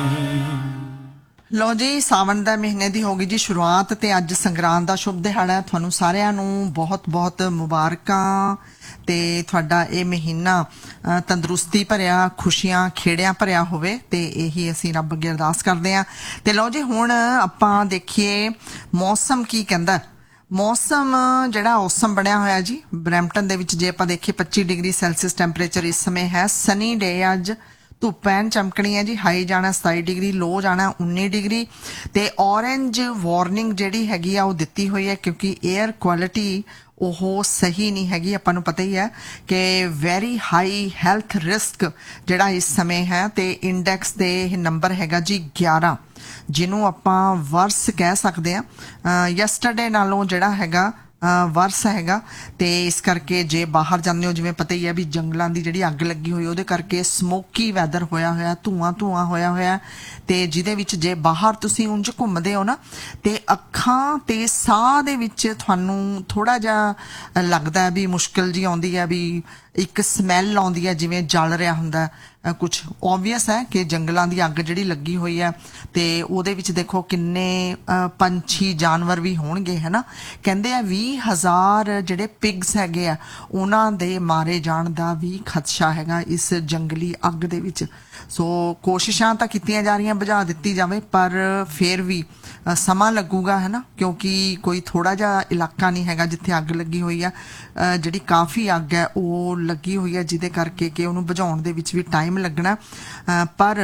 ਲੋ ਜੀ, ਸਾਵਣ ਦਾ ਮਹੀਨੇ ਦੀ ਹੋ ਗਈ ਜੀ ਸ਼ੁਰੂਆਤ ਤੇ ਅੱਜ ਸੰਗਰਾਂਦ ਦਾ ਸ਼ੁਭ ਦਿਹਾੜਾ ਹੈ। ਤੁਹਾਨੂੰ ਸਾਰਿਆਂ ਨੂੰ ਬਹੁਤ ਬਹੁਤ ਮੁਬਾਰਕਾਂ ਤੇ ਤੁਹਾਡਾ ਇਹ ਮਹੀਨਾ ਤੰਦਰੁਸਤੀ ਭਰਿਆ, ਖੁਸ਼ੀਆਂ ਖੇੜਿਆਂ ਭਰਿਆ ਹੋਵੇ ਤੇ ਇਹੀ ਅਸੀਂ ਰੱਬ ਅੱਗੇ ਅਰਦਾਸ ਕਰਦੇ ਹਾਂ। ਤੇ ਲੋ ਜੀ, ਹੁਣ ਆਪਾਂ ਦੇਖੀਏ ਮੌਸਮ ਕੀ ਕਹਿੰਦਾ। ਮੌਸਮ ਜਿਹੜਾ ਔਸਮ ਬਣਿਆ ਹੋਇਆ ਜੀ ਬਰੈਂਪਟਨ ਦੇ ਵਿੱਚ। ਜੇ ਆਪਾਂ ਦੇਖੀਏ 25 ਡਿਗਰੀ ਸੈਲਸੀਅਸ ਟੈਂਪਰੇਚਰ ਇਸ ਸਮੇਂ ਹੈ। ਸਨੀ ਡੇ ਅੱਜ, ਧੁੱਪ ਐਨ ਚਮਕਣੀ ਹੈ ਜੀ। ਹਾਈ ਜਾਣਾ 27 ਡਿਗਰੀ, ਲੋ ਜਾਣਾ 19 ਡਿਗਰੀ ਤੇ ਔਰੇਂਜ ਵਾਰਨਿੰਗ ਜਿਹੜੀ ਹੈਗੀ ਆ ਉਹ ਦਿੱਤੀ ਹੋਈ ਹੈ ਕਿਉਂਕਿ 에ਅਰ ਕੁਆਲਿਟੀ ਉਹ ਸਹੀ ਨਹੀਂ ਹੈਗੀ। ਆਪਾਂ ਨੂੰ ਪਤਾ ਹੀ ਹੈ ਕਿ ਵੈਰੀ ਹਾਈ ਹੈਲਥ ਰਿਸਕ ਜਿਹੜਾ ਇਸ ਸਮੇਂ ਹੈ ਤੇ ਇੰਡੈਕਸ ਦੇ ਇਹ ਨੰਬਰ ਹੈਗਾ ਜੀ 11, ਜਿਹਨੂੰ ਆਪਾਂ ਵਰਸ ਕਹਿ ਸਕਦੇ ਹਾਂ। ਯੈਸਟਰਡੇ ਨਾਲੋਂ ਜਿਹੜਾ ਹੈਗਾ ਵਰਸ ਹੈਗਾ ਤੇ ਇਸ ਕਰਕੇ ਜੇ ਬਾਹਰ ਜਾਂਦੇ ਹੋ, ਜਿਵੇਂ ਪਤਾ ਹੀ ਹੈ ਵੀ ਜੰਗਲਾਂ ਦੀ ਜਿਹੜੀ ਅੱਗ ਲੱਗੀ ਹੋਈ ਉਹਦੇ ਕਰਕੇ ਸਮੋਕੀ ਵੈਦਰ ਹੋਇਆ ਹੋਇਆ, ਧੂਆਂ ਹੋਇਆ ਹੋਇਆ ਤੇ ਜਿਹਦੇ ਵਿੱਚ ਜੇ ਬਾਹਰ ਤੁਸੀਂ ਉਂਝ ਘੁੰਮਦੇ ਹੋ ਨਾ ਤੇ ਅੱਖਾਂ ਤੇ ਸਾਹ ਦੇ ਵਿੱਚ ਤੁਹਾਨੂੰ ਥੋੜਾ ਜਿਹਾ ਲੱਗਦਾ ਵੀ ਮੁਸ਼ਕਿਲ ਜੀ ਆਉਂਦੀ ਹੈ, ਵੀ ਇੱਕ ਸਮੈਲ ਆਉਂਦੀ ਹੈ ਜਿਵੇਂ ਜਲ ਰਿਹਾ ਹੁੰਦਾ। ਕੁਛ ਓਬਵੀਅਸ ਹੈ ਕਿ ਜੰਗਲਾਂ ਦੀ ਅੱਗ ਜਿਹੜੀ ਲੱਗੀ ਹੋਈ ਹੈ ਤੇ ਉਹਦੇ ਵਿੱਚ ਦੇਖੋ ਕਿੰਨੇ ਪੰਛੀ ਜਾਨਵਰ ਵੀ ਹੋਣਗੇ, ਹੈ ਨਾ। ਕਹਿੰਦੇ ਆ 20,000 ਜਿਹੜੇ ਪਿਗਸ ਹੈਗੇ ਆ ਉਹਨਾਂ ਦੇ ਮਾਰੇ ਜਾਣ ਦਾ ਵੀ ਖਦਸ਼ਾ ਹੈਗਾ ਇਸ ਜੰਗਲੀ ਅੱਗ ਦੇ ਵਿੱਚ। ਸੋ ਕੋਸ਼ਿਸ਼ਾਂ ਤਾਂ ਕੀਤੀਆਂ ਜਾ ਰਹੀਆਂ ਬੁਝਾ ਦਿੱਤੀ ਜਾਵੇ, ਪਰ ਫਿਰ ਵੀ ਸਮਾਂ ਲੱਗੂਗਾ, ਹੈ ਨਾ, ਕਿਉਂਕਿ ਕੋਈ ਥੋੜਾ ਜਿਹਾ ਇਲਾਕਾ ਨਹੀਂ ਹੈਗਾ ਜਿੱਥੇ ਅੱਗ ਲੱਗੀ ਹੋਈ ਆ। ਜਿਹੜੀ ਕਾਫੀ ਅੱਗ ਹੈ ਉਹ ਲੱਗੀ ਹੋਈ ਹੈ ਜਿਹਦੇ ਕਰਕੇ ਕਿ ਉਹਨੂੰ ਬੁਝਾਉਣ ਦੇ ਵਿੱਚ ਵੀ ਟਾਈਮ ਲੱਗਣਾ। ਪਰ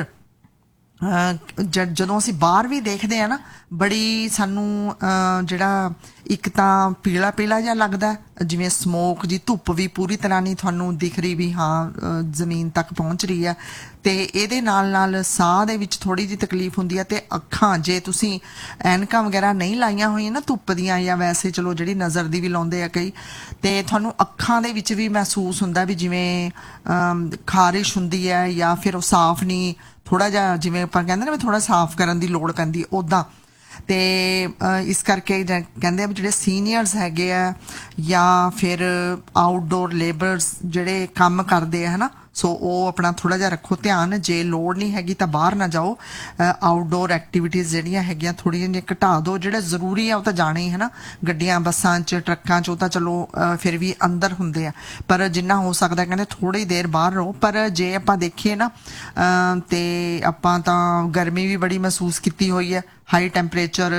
ਜਦੋਂ ਅਸੀਂ ਬਾਹਰ ਵੀ ਦੇਖਦੇ ਆ ਨਾ, ਬੜੀ ਸਾਨੂੰ ਜਿਹੜਾ ਇੱਕ ਤਾਂ ਪੀਲਾ ਪੀਲਾ ਜਿਹਾ ਲੱਗਦਾ ਜਿਵੇਂ ਸਮੋਕ ਜੀ, ਧੁੱਪ ਵੀ ਪੂਰੀ ਤਰ੍ਹਾਂ ਨਹੀਂ ਤੁਹਾਨੂੰ ਦਿਖ ਰਹੀ ਵੀ ਹਾਂ ਜ਼ਮੀਨ ਤੱਕ ਪਹੁੰਚ ਰਹੀ ਹੈ ਤੇ ਇਹਦੇ ਨਾਲ ਨਾਲ ਸਾਹ ਦੇ ਵਿੱਚ ਥੋੜੀ ਜਿਹੀ ਤਕਲੀਫ ਹੁੰਦੀ ਹੈ ਤੇ ਅੱਖਾਂ, ਜੇ ਤੁਸੀਂ ਐਨਕਾਂ ਵਗੈਰਾ ਨਹੀਂ ਲਾਈਆਂ ਹੋਈਆਂ ਨਾ ਧੁੱਪ ਦੀਆਂ, ਜਾਂ ਵੈਸੇ ਚਲੋ ਜਿਹੜੀ ਨਜ਼ਰ ਦੀ ਵੀ ਲਾਉਂਦੇ ਆ ਕਈ, ਤੇ ਤੁਹਾਨੂੰ ਅੱਖਾਂ ਦੇ ਵਿੱਚ ਵੀ ਮਹਿਸੂਸ ਹੁੰਦਾ ਵੀ ਜਿਵੇਂ ਖਾਰਿਸ਼ ਹੁੰਦੀ ਹੈ ਜਾਂ ਫਿਰ ਉਹ ਸਾਫ਼ ਨਹੀਂ, ਥੋੜਾ ਜਿਹਾ ਜਿਵੇਂ ਆਪਾਂ ਕਹਿੰਦੇ ਨਾ ਵੀ ਥੋੜਾ ਸਾਫ਼ ਕਰਨ ਦੀ ਲੋੜ ਪੈਂਦੀ ਉੱਦਾਂ। ਤੇ ਇਸ ਕਰਕੇ ਕਹਿੰਦੇ ਆ ਵੀ ਜਿਹੜੇ ਸੀਨੀਅਰਸ ਹੈਗੇ ਆ ਜਾਂ ਫਿਰ ਆਊਟਡੋਰ ਲੇਬਰਸ ਜਿਹੜੇ ਕੰਮ ਕਰਦੇ ਆ, ਹੈ ਨਾ, ਸੋ ਉਹ ਆਪਣਾ ਥੋੜਾ ਜਿਹਾ ਰੱਖੋ ਧਿਆਨ। ਜੇ ਲੋੜ ਨਹੀਂ ਹੈਗੀ ਤਾਂ ਬਾਹਰ ਨਾ ਜਾਓ। ਆਊਟਡੋਰ ਐਕਟੀਵਿਟੀਜ਼ ਜਿਹੜੀਆਂ ਹੈਗੀਆਂ ਥੋੜ੍ਹੀਆਂ ਜਿਹੀਆਂ ਘਟਾ ਦਿਓ। ਜਿਹੜੇ ਜ਼ਰੂਰੀ ਆ ਉਹ ਤਾਂ ਜਾਣੇ ਹੀ, ਹੈ ਨਾ, ਗੱਡੀਆਂ ਬੱਸਾਂ 'ਚ ਟਰੱਕਾਂ 'ਚ ਉਹ ਤਾਂ ਚਲੋ ਫਿਰ ਵੀ ਅੰਦਰ ਹੁੰਦੇ ਆ, ਪਰ ਜਿੰਨਾ ਹੋ ਸਕਦਾ ਕਹਿੰਦੇ ਥੋੜ੍ਹੀ ਦੇਰ ਬਾਹਰ ਰਹੋ। ਪਰ ਜੇ ਆਪਾਂ ਦੇਖੀਏ ਨਾ ਤੇ ਆਪਾਂ ਤਾਂ ਗਰਮੀ ਵੀ ਬੜੀ ਮਹਿਸੂਸ ਕੀਤੀ ਹੋਈ ਹੈ। ਹਾਈ ਟੈਂਪਰੇਚਰ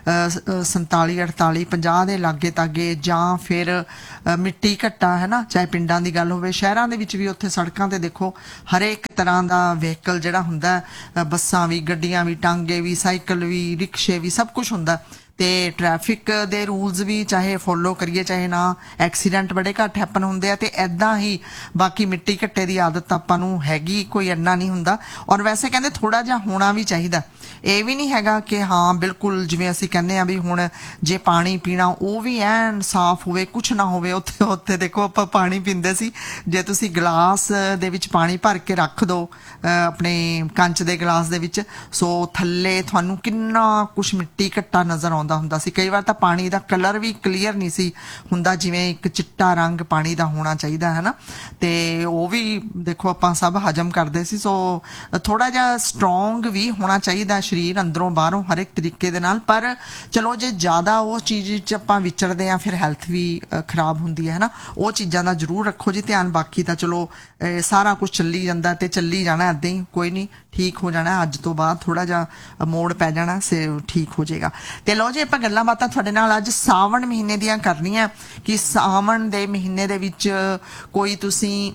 47, 48, 50 ਦੇ ਲਾਗੇ ਤਾਗੇ, ਜਾਂ ਫਿਰ ਮਿੱਟੀ ਘੱਟਾ, ਹੈ ਨਾ, ਚਾਹੇ ਪਿੰਡਾਂ ਦੀ ਗੱਲ ਹੋਵੇ, ਸ਼ਹਿਰਾਂ ਦੇ ਵਿੱਚ ਵੀ ਉੱਥੇ ਸੜਕਾਂ ਤੇ ਦੇਖੋ ਹਰੇਕ ਤਰ੍ਹਾਂ ਦਾ ਵਹੀਕਲ ਜਿਹੜਾ ਹੁੰਦਾ, ਬੱਸਾਂ ਵੀ, ਗੱਡੀਆਂ ਵੀ, ਟਾਂਗੇ ਵੀ, ਸਾਈਕਲ ਵੀ, ਰਿਕਸ਼ੇ ਵੀ, ਸਭ ਕੁਝ ਹੁੰਦਾ ਤੇ ਟ੍ਰੈਫਿਕ ਦੇ ਰੂਲਸ ਵੀ ਚਾਹੇ ਫੋਲੋ ਕਰੀਏ ਚਾਹੇ ਨਾ, ਐਕਸੀਡੈਂਟ ਬੜੇ ਘੱਟ ਹੈਪਨ ਹੁੰਦੇ ਆ ਤੇ ਐਦਾਂ ਹੀ ਬਾਕੀ ਮਿੱਟੀ ਘੱਟੇ ਦੀ ਆਦਤ ਆਪਾਂ ਨੂੰ ਹੈਗੀ, ਕੋਈ ਇੰਨਾ ਨਹੀਂ ਹੁੰਦਾ। ਔਰ ਵੈਸੇ ਕਹਿੰਦੇ ਥੋੜਾ ਜਿਹਾ ਹੋਣਾ ਵੀ ਚਾਹੀਦਾ। ਇਹ ਵੀ ਨਹੀਂ ਹੈਗਾ ਕਿ ਹਾਂ ਬਿਲਕੁਲ ਜਿਵੇਂ ਅਸੀਂ ਕਹਿੰਦੇ ਆ ਵੀ ਹੁਣ ਜੇ ਪਾਣੀ ਪੀਣਾ ਉਹ ਵੀ ਐਨ ਸਾਫ਼ ਹੋਵੇ, ਕੁਛ ਨਾ ਹੋਵੇ। ਉੱਥੇ ਦੇਖੋ ਆਪਾਂ ਪਾਣੀ ਪੀਂਦੇ ਸੀ, ਜੇ ਤੁਸੀਂ ਗਲਾਸ ਦੇ ਵਿੱਚ ਪਾਣੀ ਭਰ ਕੇ ਰੱਖ ਦਿਓ ਆਪਣੇ ਕੰਚ ਦੇ ਗਲਾਸ ਦੇ ਵਿੱਚ, ਸੋ ਥੱਲੇ ਤੁਹਾਨੂੰ ਕਿੰਨਾ ਕੁਛ ਮਿੱਟੀ ਘੱਟਾ ਨਜ਼ਰ ਆਉਂਦਾ ਹੁੰਦਾ ਸੀ। ਕਈ ਵਾਰ ਤਾਂ ਪਾਣੀ ਦਾ ਕਲਰ ਵੀ ਕਲੀਅਰ ਨਹੀਂ ਸੀ ਹੁੰਦਾ, ਜਿਵੇਂ ਇੱਕ ਚਿੱਟਾ ਰੰਗ ਪਾਣੀ ਦਾ ਹੋਣਾ ਚਾਹੀਦਾ, ਹੈ ਨਾ, ਤੇ ਉਹ ਵੀ ਦੇਖੋ ਆਪਾਂ ਸਭ ਹਜਮ ਕਰਦੇ ਸੀ। ਸੋ ਥੋੜਾ ਜਿਹਾ ਸਟਰੋਂਗ ਵੀ ਹੋਣਾ ਚਾਹੀਦਾ ਸਰੀਰ ਅੰਦਰੋਂ ਬਾਹਰੋਂ ਹਰ ਇੱਕ ਤਰੀਕੇ ਦੇ ਨਾਲ। ਪਰ ਚਲੋ ਜੇ ਜ਼ਿਆਦਾ ਉਹ ਚੀਜ਼ 'ਚ ਆਪਾਂ ਵਿਚਰਦੇ ਆ ਫਿਰ ਹੈਲਥ ਵੀ ਖਰਾਬ ਹੁੰਦੀ ਹੈ ਨਾ, ਉਹ ਚੀਜ਼ਾਂ ਦਾ ਜ਼ਰੂਰ ਰੱਖੋ ਜੀ ਧਿਆਨ। ਬਾਕੀ ਤਾਂ ਚਲੋ ਸਾਰਾ ਕੁਝ ਚੱਲੀ ਜਾਂਦਾ ਤੇ ਚੱਲੀ ਜਾਣਾ ਇੱਦਾਂ ਹੀ, ਕੋਈ ਨਹੀਂ, ਠੀਕ ਹੋ ਜਾਣਾ। ਅੱਜ ਤੋਂ ਬਾਅਦ ਥੋੜਾ ਜਿਹਾ ਮੋੜ ਪੈ ਜਾਣਾ, ਸੇ ਠੀਕ ਹੋ ਜਾਏਗਾ। ਤੇ ਲਓ ਜੀ, ਆਪਾਂ ਗੱਲਾਂ ਬਾਤਾਂ ਤੁਹਾਡੇ ਨਾਲ ਅੱਜ ਸਾਵਣ ਮਹੀਨੇ ਦੀਆਂ ਕਰਨੀਆਂ ਕਿ ਸਾਵਣ ਦੇ ਮਹੀਨੇ ਦੇ ਵਿੱਚ ਕੋਈ ਤੁਸੀਂ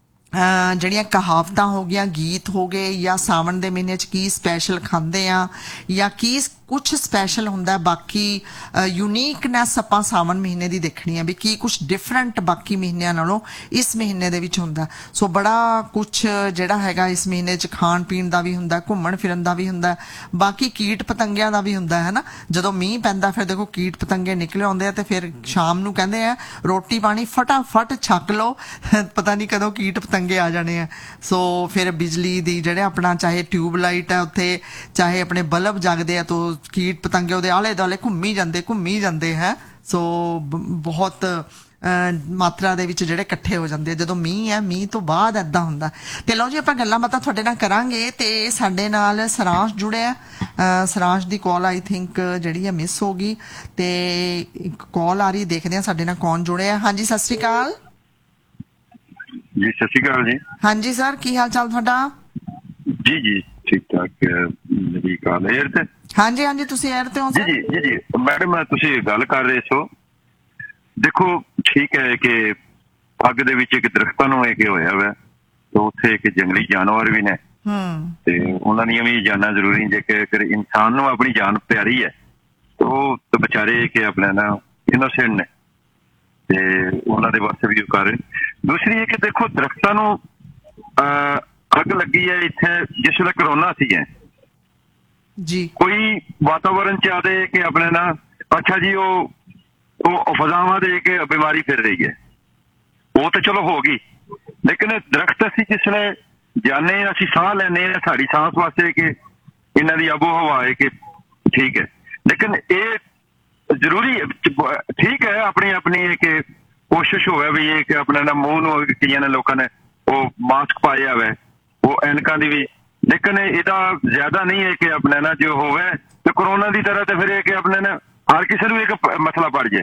ਜਿਹੜੀਆਂ ਕਹਾਵਤਾਂ ਹੋ ਗਈਆਂ, ਗੀਤ ਹੋ ਗਏ, ਜਾਂ ਸਾਵਣ ਦੇ ਮਹੀਨੇ 'ਚ ਕੀ ਸਪੈਸ਼ਲ ਖਾਂਦੇ ਆ ਜਾਂ ਕੀ ਕੁਛ ਸਪੈਸ਼ਲ ਹੁੰਦਾ। ਬਾਕੀ ਯੂਨੀਕਨੈਸ ਆਪਾਂ ਸਾਵਣ ਮਹੀਨੇ ਦੀ ਦੇਖਣੀ ਹੈ ਵੀ ਕੀ ਕੁਛ ਡਿਫਰੈਂਟ ਬਾਕੀ ਮਹੀਨਿਆਂ ਨਾਲੋਂ ਇਸ ਮਹੀਨੇ ਦੇ ਵਿੱਚ ਹੁੰਦਾ। ਸੋ ਬੜਾ ਕੁਛ ਜਿਹੜਾ ਹੈਗਾ ਇਸ ਮਹੀਨੇ 'ਚ ਖਾਣ ਪੀਣ ਦਾ ਵੀ ਹੁੰਦਾ, ਘੁੰਮਣ ਫਿਰਨ ਦਾ ਵੀ ਹੁੰਦਾ, ਬਾਕੀ ਕੀਟ ਪਤੰਗਿਆਂ ਦਾ ਵੀ ਹੁੰਦਾ, ਹੈ ਨਾ। ਜਦੋਂ ਮੀਂਹ ਪੈਂਦਾ ਫਿਰ ਦੇਖੋ ਕੀਟ ਪਤੰਗੇ ਨਿਕਲੇ ਆਉਂਦੇ ਆ ਤੇ ਫਿਰ ਸ਼ਾਮ ਨੂੰ ਕਹਿੰਦੇ ਆ ਰੋਟੀ ਪਾਣੀ ਫਟਾਫਟ ਛਕ ਲਓ, ਪਤਾ ਨਹੀਂ ਕਦੋਂ ਕੀਟ ਪਤੰਗੇ ਆ ਜਾਣੇ ਆ। ਸੋ ਫਿਰ ਬਿਜਲੀ ਦੀ ਜਿਹੜੇ ਆਪਣਾ ਚਾਹੇ ਟਿਊਬ ਲਾਈਟ ਹੈ ਉੱਥੇ, ਚਾਹੇ ਆਪਣੇ ਬਲਬ ਜਗਦੇ ਆ, ਤਾਂ ਕੀਟ ਪਤੰਗੇ ਉਹਦੇ ਆਲੇ ਦੁਆਲੇ ਘੁੰਮੀ ਜਾਂਦੇ ਹੈ। ਸੋ ਬਹੁਤ ਮਾਤਰਾ ਦੇ ਵਿੱਚ ਜਿਹੜੇ ਇਕੱਠੇ ਹੋ ਜਾਂਦੇ ਆ ਜਦੋਂ ਮੀਂਹ ਹੈ, ਮੀਂਹ ਤੋਂ ਬਾਅਦ ਏਦਾਂ ਹੁੰਦਾ। ਤੇ ਲਓ ਜੀ ਆਪਾਂ ਗੱਲਾਂ ਬਾਤਾਂ ਤੁਹਾਡੇ ਨਾਲ ਕਰਾਂਗੇ। ਤੇ ਸਾਡੇ ਨਾਲ ਸਰਾਂਸ਼ ਜੁੜਿਆ, ਸਰਾਂਸ਼ ਦੀ ਕਾਲ ਆਈ ਥਿੰਕ ਜਿਹੜੀ ਹੈ ਮਿਸ ਹੋ ਗਈ, ਤੇ ਇੱਕ ਕਾਲ ਆ ਰਹੀ, ਦੇਖਦੇ ਆ ਸਾਡੇ ਨਾਲ ਕੌਣ ਜੁੜਿਆ। ਹਾਂਜੀ ਸਤਿ ਸ਼੍ਰੀ ਅਕਾਲ ਜੀ। ਸਤਿ ਸ਼੍ਰੀ ਅਕਾਲ ਜੀ। ਹਾਂਜੀ ਸਰ, ਕੀ ਹਾਲ ਚਾਲ ਤੁਹਾਡਾ? ਜੀ ਜੀ ਠੀਕ ਠਾਕ। ਮੇਰੀ ਕਾਲ 에ਅਰ ਤੇ? ਹਾਂਜੀ ਹਾਂਜੀ, ਤੁਸੀਂ 에ਅਰ ਤੇ ਹੋ ਸਰ? ਜੀ ਜੀ ਜੀ ਮੈਡਮ, ਤੁਸੀਂ ਗੱਲ ਕਰ ਰਹੇ ਸੋ। ਦੇਖੋ ਠੀਕ ਹੈ ਕਿ ਅੱਗ ਦੇ ਵਿੱਚ ਇੱਕ ਦਰਖਤਾਂ ਨੂੰ ਇਹ ਹੋਇਆ ਵਾ, ਤੇ ਉੱਥੇ ਇੱਕ ਜੰਗਲੀ ਜਾਨਵਰ ਵੀ ਨੇ, ਤੇ ਉਹਨਾਂ ਦੀਆਂ ਵੀ ਜਾਨਾਂ ਜ਼ਰੂਰੀ। ਜੇਕਰ ਇਨਸਾਨ ਨੂੰ ਆਪਣੀ ਜਾਨ ਪਿਆਰੀ ਹੈ ਤੇ ਉਹ ਤਾਂ ਵਿਚਾਰੇ ਕਿ ਆਪਣਾ ਨਾ ਇਨੋਸੈਂਟ ਨੇ, ਤੇ ਉਹਨਾਂ ਦੇ ਵਾਸਤੇ ਵੀ ਉਹ ਕਰ ਰਹੇ। ਦੂਸਰੀ ਇਹ ਕਿ ਦੇਖੋ ਦਰਖਤਾਂ ਨੂੰ ਅੱਗ ਲੱਗੀ ਹੈ ਇੱਥੇ ਜਿਸ ਵੇਲੇ ਕਰੋਨਾ ਸੀ ਜੀ, ਕੋਈ ਵਾਤਾਵਰਨ ਚ ਆਦੇ ਕਿ ਆਪਣੇ ਨਾ ਅੱਛਾ ਜੀ ਉਹ ਫਜ਼ਾਵਾਂ ਦੇ ਕੇ ਬਿਮਾਰੀ ਫਿਰ ਰਹੀ ਹੈ, ਉਹ ਤਾਂ ਚਲੋ ਹੋ ਗਈ, ਲੇਕਿਨ ਦਰਖਤ ਅਸੀਂ ਜਿਸ ਵੇਲੇ ਜਾਣੇ, ਅਸੀਂ ਸਾਹ ਲੈਂਦੇ ਹਾਂ, ਸਾਡੀ ਸਾਂਸ ਵਾਸਤੇ ਕਿ ਇਹਨਾਂ ਦੀ ਆਬੋ ਹਵਾ ਹੈ ਕਿ ਠੀਕ ਹੈ, ਲੇਕਿਨ ਇਹ ਜ਼ਰੂਰੀ ਠੀਕ ਹੈ ਆਪਣੀ ਆਪਣੀ ਕਿ ਕੋਸ਼ਿਸ਼ ਹੋਵੇ ਵੀ ਇਹ ਕਿ ਆਪਣਾ ਨਾ ਮੂੰਹ ਨੂੰ ਕਈਆਂ ਨੇ ਲੋਕਾਂ ਨੇ ਉਹ ਮਾਸਕ ਪਾਇਆ ਹੋਵੇ, ਉਹ ਐਨਕਾਂ ਦੀ ਵੀ, ਲੇਕਿਨ ਇਹਦਾ ਜ਼ਿਆਦਾ ਨਹੀਂ ਹੈ ਕਿ ਆਪਣੇ ਨਾ ਜੋ ਹੋਵੇ ਤੇ ਕਰੋਨਾ ਦੀ ਤਰ੍ਹਾਂ ਤੇ ਫਿਰ ਇਹ ਕਿ ਆਪਣੇ ਨਾ ਹਰ ਕਿਸੇ ਨੂੰ ਇੱਕ ਮਸਲਾ ਪੜ ਜਾਏ।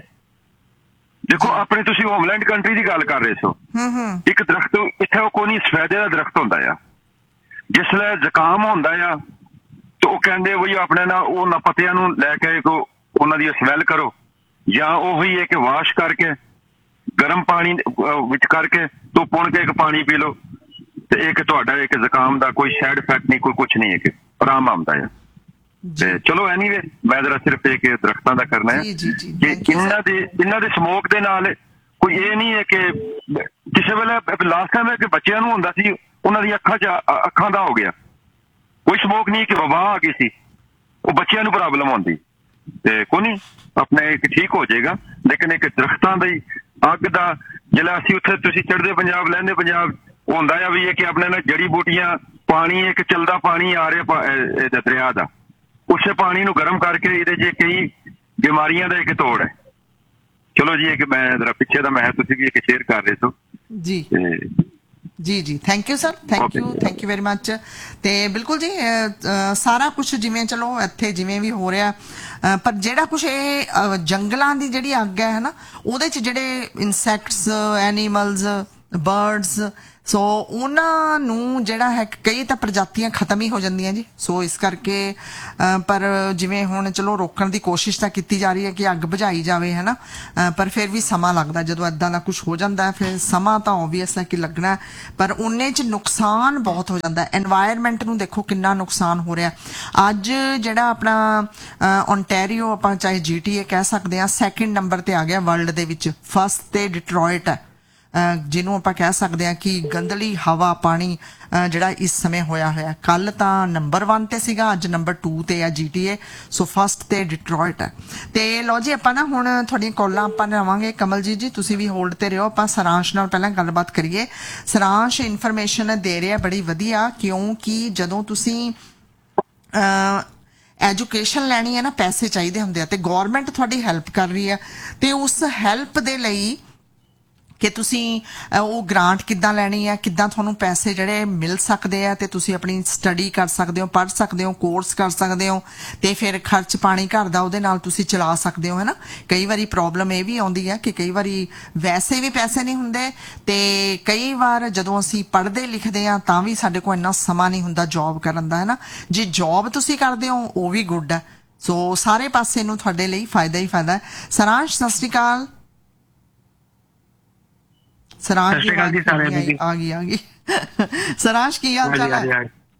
ਦੇਖੋ ਆਪਣੇ ਤੁਸੀਂ ਹੋਮਲੈਂਡ ਕੰਟਰੀ ਦੀ ਗੱਲ ਕਰ ਰਹੇ ਸੋ, ਇੱਕ ਦਰਖਤ ਇੱਥੇ ਉਹ ਕੋਈ ਸਫੈਦੇ ਦਾ ਦਰਖਤ ਹੁੰਦਾ ਆ, ਜਿਸ ਵੇਲੇ ਜ਼ੁਕਾਮ ਹੁੰਦਾ ਆ ਤੇ ਉਹ ਕਹਿੰਦੇ ਬਈ ਆਪਣੇ ਨਾ ਉਹਨਾਂ ਪੱਤਿਆਂ ਨੂੰ ਲੈ ਕੇ ਉਹਨਾਂ ਦੀ ਸਮੈਲ ਕਰੋ, ਜਾਂ ਉਹੀ ਹੈ ਕਿ ਵਾਸ਼ ਕਰਕੇ ਗਰਮ ਪਾਣੀ ਵਿੱਚ ਕਰਕੇ ਤੋਂ ਪੁਣ ਕੇ ਇੱਕ ਪਾਣੀ ਪੀ ਲਓ, ਤੇ ਇੱਕ ਤੁਹਾਡਾ ਇੱਕ ਜ਼ੁਕਾਮ ਦਾ ਕੋਈ ਸਾਈਡ ਇਫੈਕਟ ਨਹੀਂ, ਕੋਈ ਕੁਛ ਨਹੀਂ ਹੈ ਕਿ ਆਰਾਮ ਆਉਂਦਾ ਹੈ। ਤੇ ਚਲੋ ਐਨੀਵੇ ਮੈਂ ਜਰਾ ਸਿਰਫ ਇਹ ਕਿ ਦਰਖਤਾਂ ਦਾ ਕਰਨਾ ਹੈ ਕਿ ਇਹਨਾਂ ਦੇ ਸਮੋਕ ਦੇ ਨਾਲ ਕੋਈ ਇਹ ਨਹੀਂ ਹੈ ਕਿ ਕਿਸੇ ਵੇਲੇ ਲਾਸਟ ਟਾਈਮ ਹੈ ਕਿ ਬੱਚਿਆਂ ਨੂੰ ਹੁੰਦਾ ਸੀ ਉਹਨਾਂ ਦੀ ਅੱਖਾਂ ਦਾ ਹੋ ਗਿਆ, ਕੋਈ ਸਮੋਕ ਨਹੀਂ ਕਿ ਵਬਾ ਆ ਗਈ ਸੀ, ਉਹ ਬੱਚਿਆਂ ਨੂੰ ਪ੍ਰੋਬਲਮ ਆਉਂਦੀ, ਤੇ ਕੋਈ ਨਹੀਂ ਆਪਣੇ ਇੱਕ ਠੀਕ ਹੋ ਜਾਏਗਾ। ਲੇਕਿਨ ਇੱਕ ਦਰਖਤਾਂ ਦੀ ਅੱਗ ਦਾ ਜਿਹੜਾ ਅਸੀਂ ਉੱਥੇ ਤੁਸੀਂ ਚੜ੍ਹਦੇ ਪੰਜਾਬ ਲਹਿੰਦੇ ਪੰਜਾਬ ਹੁੰਦਾ ਆ ਵੀ ਇਹ ਕਿ ਆਪਣੇ ਨਾਲ ਜੜੀ ਬੂਟੀਆਂ ਪਾਣੀ ਇੱਕ ਚੱਲਦਾ ਪਾਣੀ ਆ ਰਿਹਾ ਦਰਿਆ ਦਾ, ਉਸੇ ਪਾਣੀ ਨੂੰ ਗਰਮ ਕਰਕੇ ਇਹਦੇ ਜੇ ਕਈ ਬਿਮਾਰੀਆਂ ਦਾ ਇੱਕ ਤੋੜ ਹੈ। ਚਲੋ ਜੀ ਇੱਕ ਮੈਂ ਜਰਾ ਪਿੱਛੇ ਦਾ ਮੈਂ ਤੁਸੀਂ ਵੀ ਇੱਕ ਸ਼ੇਅਰ ਕਰ ਰਹੇ ਸੋ ਜੀ ਜੀ ਜੀ, thank you sir, thank you very much. ਤੇ ਬਿਲਕੁਲ ਜੀ ਸਾਰਾ ਕੁਛ ਜਿਵੇਂ ਚਲੋ ਇੱਥੇ ਜਿਵੇਂ ਵੀ ਹੋ ਰਿਹਾ, ਪਰ ਜਿਹੜਾ ਕੁਛ ਇਹ ਜੰਗਲਾਂ ਦੀ ਜਿਹੜੀ ਅੱਗ ਹੈ ਨਾ, ਉਹਦੇ ਚ ਜਿਹੜੇ ਇਨਸੈਕਟਸ, ਐਨੀਮਲਸ, ਬਰਡਸ, ਸੋ ਉਹਨਾਂ ਨੂੰ ਜਿਹੜਾ ਹੈ ਕਈ ਤਾਂ ਪ੍ਰਜਾਤੀਆਂ ਖਤਮ ਹੀ ਹੋ ਜਾਂਦੀਆਂ ਜੀ। ਸੋ ਇਸ ਕਰਕੇ ਪਰ ਜਿਵੇਂ ਹੁਣ ਚਲੋ ਰੋਕਣ ਦੀ ਕੋਸ਼ਿਸ਼ ਤਾਂ ਕੀਤੀ ਜਾ ਰਹੀ ਹੈ ਕਿ ਅੱਗ ਬੁਝਾਈ ਜਾਵੇ, ਹੈ ਨਾ, ਪਰ ਫਿਰ ਵੀ ਸਮਾਂ ਲੱਗਦਾ ਜਦੋਂ ਇੱਦਾਂ ਦਾ ਕੁਝ ਹੋ ਜਾਂਦਾ, ਫਿਰ ਸਮਾਂ ਤਾਂ ਓਬਵੀਅਸ ਹੈ ਕਿ ਲੱਗਣਾ, ਪਰ ਉਨੇ 'ਚ ਨੁਕਸਾਨ ਬਹੁਤ ਹੋ ਜਾਂਦਾ। ਐਨਵਾਇਰਨਮੈਂਟ ਨੂੰ ਦੇਖੋ ਕਿੰਨਾ ਨੁਕਸਾਨ ਹੋ ਰਿਹਾ। ਅੱਜ ਜਿਹੜਾ ਆਪਣਾ ਓਨਟਾਰੀਓ ਆਪਾਂ ਚਾਹੇ GTA ਕਹਿ ਸਕਦੇ ਹਾਂ, 2nd ਨੰਬਰ ਤੇ ਆ ਗਿਆ ਵਰਲਡ ਦੇ ਵਿੱਚ, ਫਸਟ ਤੇ ਡਿਟਰੋਇਟ ਹੈ ਜਿਹਨੂੰ ਆਪਾਂ ਕਹਿ ਸਕਦੇ ਹਾਂ ਕਿ ਗੰਦਲੀ ਹਵਾ ਪਾਣੀ ਜਿਹੜਾ ਇਸ ਸਮੇਂ ਹੋਇਆ ਹੋਇਆ। ਕੱਲ ਤਾਂ ਨੰਬਰ 1 ਤੇ ਸੀਗਾ, ਅੱਜ ਨੰਬਰ 2 ਤੇ ਆ GTA, ਸੋ ਫਸਟ ਤੇ ਡਿਟਰੋਇਟ ਹੈ। ਤੇ ਲਓ ਜੀ ਆਪਾਂ ਨਾ ਹੁਣ ਤੁਹਾਡੀਆਂ ਕਾਲਾਂ ਆਪਾਂ ਲਵਾਂਗੇ। ਕਮਲਜੀਤ ਜੀ ਤੁਸੀਂ ਵੀ ਹੋਲਡ ਤੇ ਰਹੋ, ਆਪਾਂ ਸਰਾਂਸ਼ ਨਾਲ ਪਹਿਲਾਂ ਗੱਲਬਾਤ ਕਰੀਏ। ਸਰਾਂਸ਼ ਇਨਫੋਰਮੇਸ਼ਨ ਦੇ ਰਿਹਾ ਬੜੀ ਵਧੀਆ, ਕਿਉਂਕਿ ਜਦੋਂ ਤੁਸੀਂ ਐਜੂਕੇਸ਼ਨ ਲੈਣੀ ਹੈ ਨਾ, ਪੈਸੇ ਚਾਹੀਦੇ ਹੁੰਦੇ ਆ, ਤੇ ਗੌਰਮੈਂਟ ਤੁਹਾਡੀ ਹੈਲਪ ਕਰ ਰਹੀ ਹੈ, ਤੇ ਉਸ ਹੈਲਪ ਦੇ ਲਈ ਕਿ ਤੁਸੀਂ ਉਹ ਗ੍ਰਾਂਟ ਕਿੱਦਾਂ ਲੈਣੀ ਹੈ, ਕਿੱਦਾਂ ਤੁਹਾਨੂੰ ਪੈਸੇ ਜਿਹੜੇ ਮਿਲ ਸਕਦੇ ਆ, ਤੇ ਤੁਸੀਂ ਆਪਣੀ ਸਟੱਡੀ ਕਰ ਸਕਦੇ ਹੋ, ਪੜ੍ਹ ਸਕਦੇ ਹੋ, ਕੋਰਸ ਕਰ ਸਕਦੇ ਹੋ, ਤੇ ਫਿਰ ਖਰਚ ਪਾਣੀ ਘਰ ਦਾ ਉਹਦੇ ਨਾਲ ਤੁਸੀਂ ਚਲਾ ਸਕਦੇ ਹੋ, ਹੈ ਨਾ। ਕਈ ਵਾਰੀ ਪ੍ਰੋਬਲਮ ਇਹ ਵੀ ਆਉਂਦੀ ਹੈ ਕਿ ਕਈ ਵਾਰੀ ਵੈਸੇ ਵੀ ਪੈਸੇ ਨਹੀਂ ਹੁੰਦੇ, ਤੇ ਕਈ ਵਾਰ ਜਦੋਂ ਅਸੀਂ ਪੜ੍ਹਦੇ ਲਿਖਦੇ ਹਾਂ ਤਾਂ ਵੀ ਸਾਡੇ ਕੋਲ ਇੰਨਾ ਸਮਾਂ ਨਹੀਂ ਹੁੰਦਾ ਜੌਬ ਕਰਨ ਦਾ, ਹੈ ਨਾ। ਜੇ ਜੌਬ ਤੁਸੀਂ ਕਰਦੇ ਹੋ ਉਹ ਵੀ ਗੁੱਡ ਹੈ। ਸੋ ਸਾਰੇ ਪਾਸੇ ਨੂੰ ਤੁਹਾਡੇ ਲਈ ਫਾਇਦਾ ਹੀ ਫਾਇਦਾ ਹੈ। ਸਰਾਂਸ਼ ਸਤਿ ਸ਼੍ਰੀ ਅਕਾਲ। ਸਰਾਂਸ਼ ਆ ਗਈ ਸਰਾਂਸ਼ ਕੀ ਹਾਲ ਚਾਲ ਹੈ?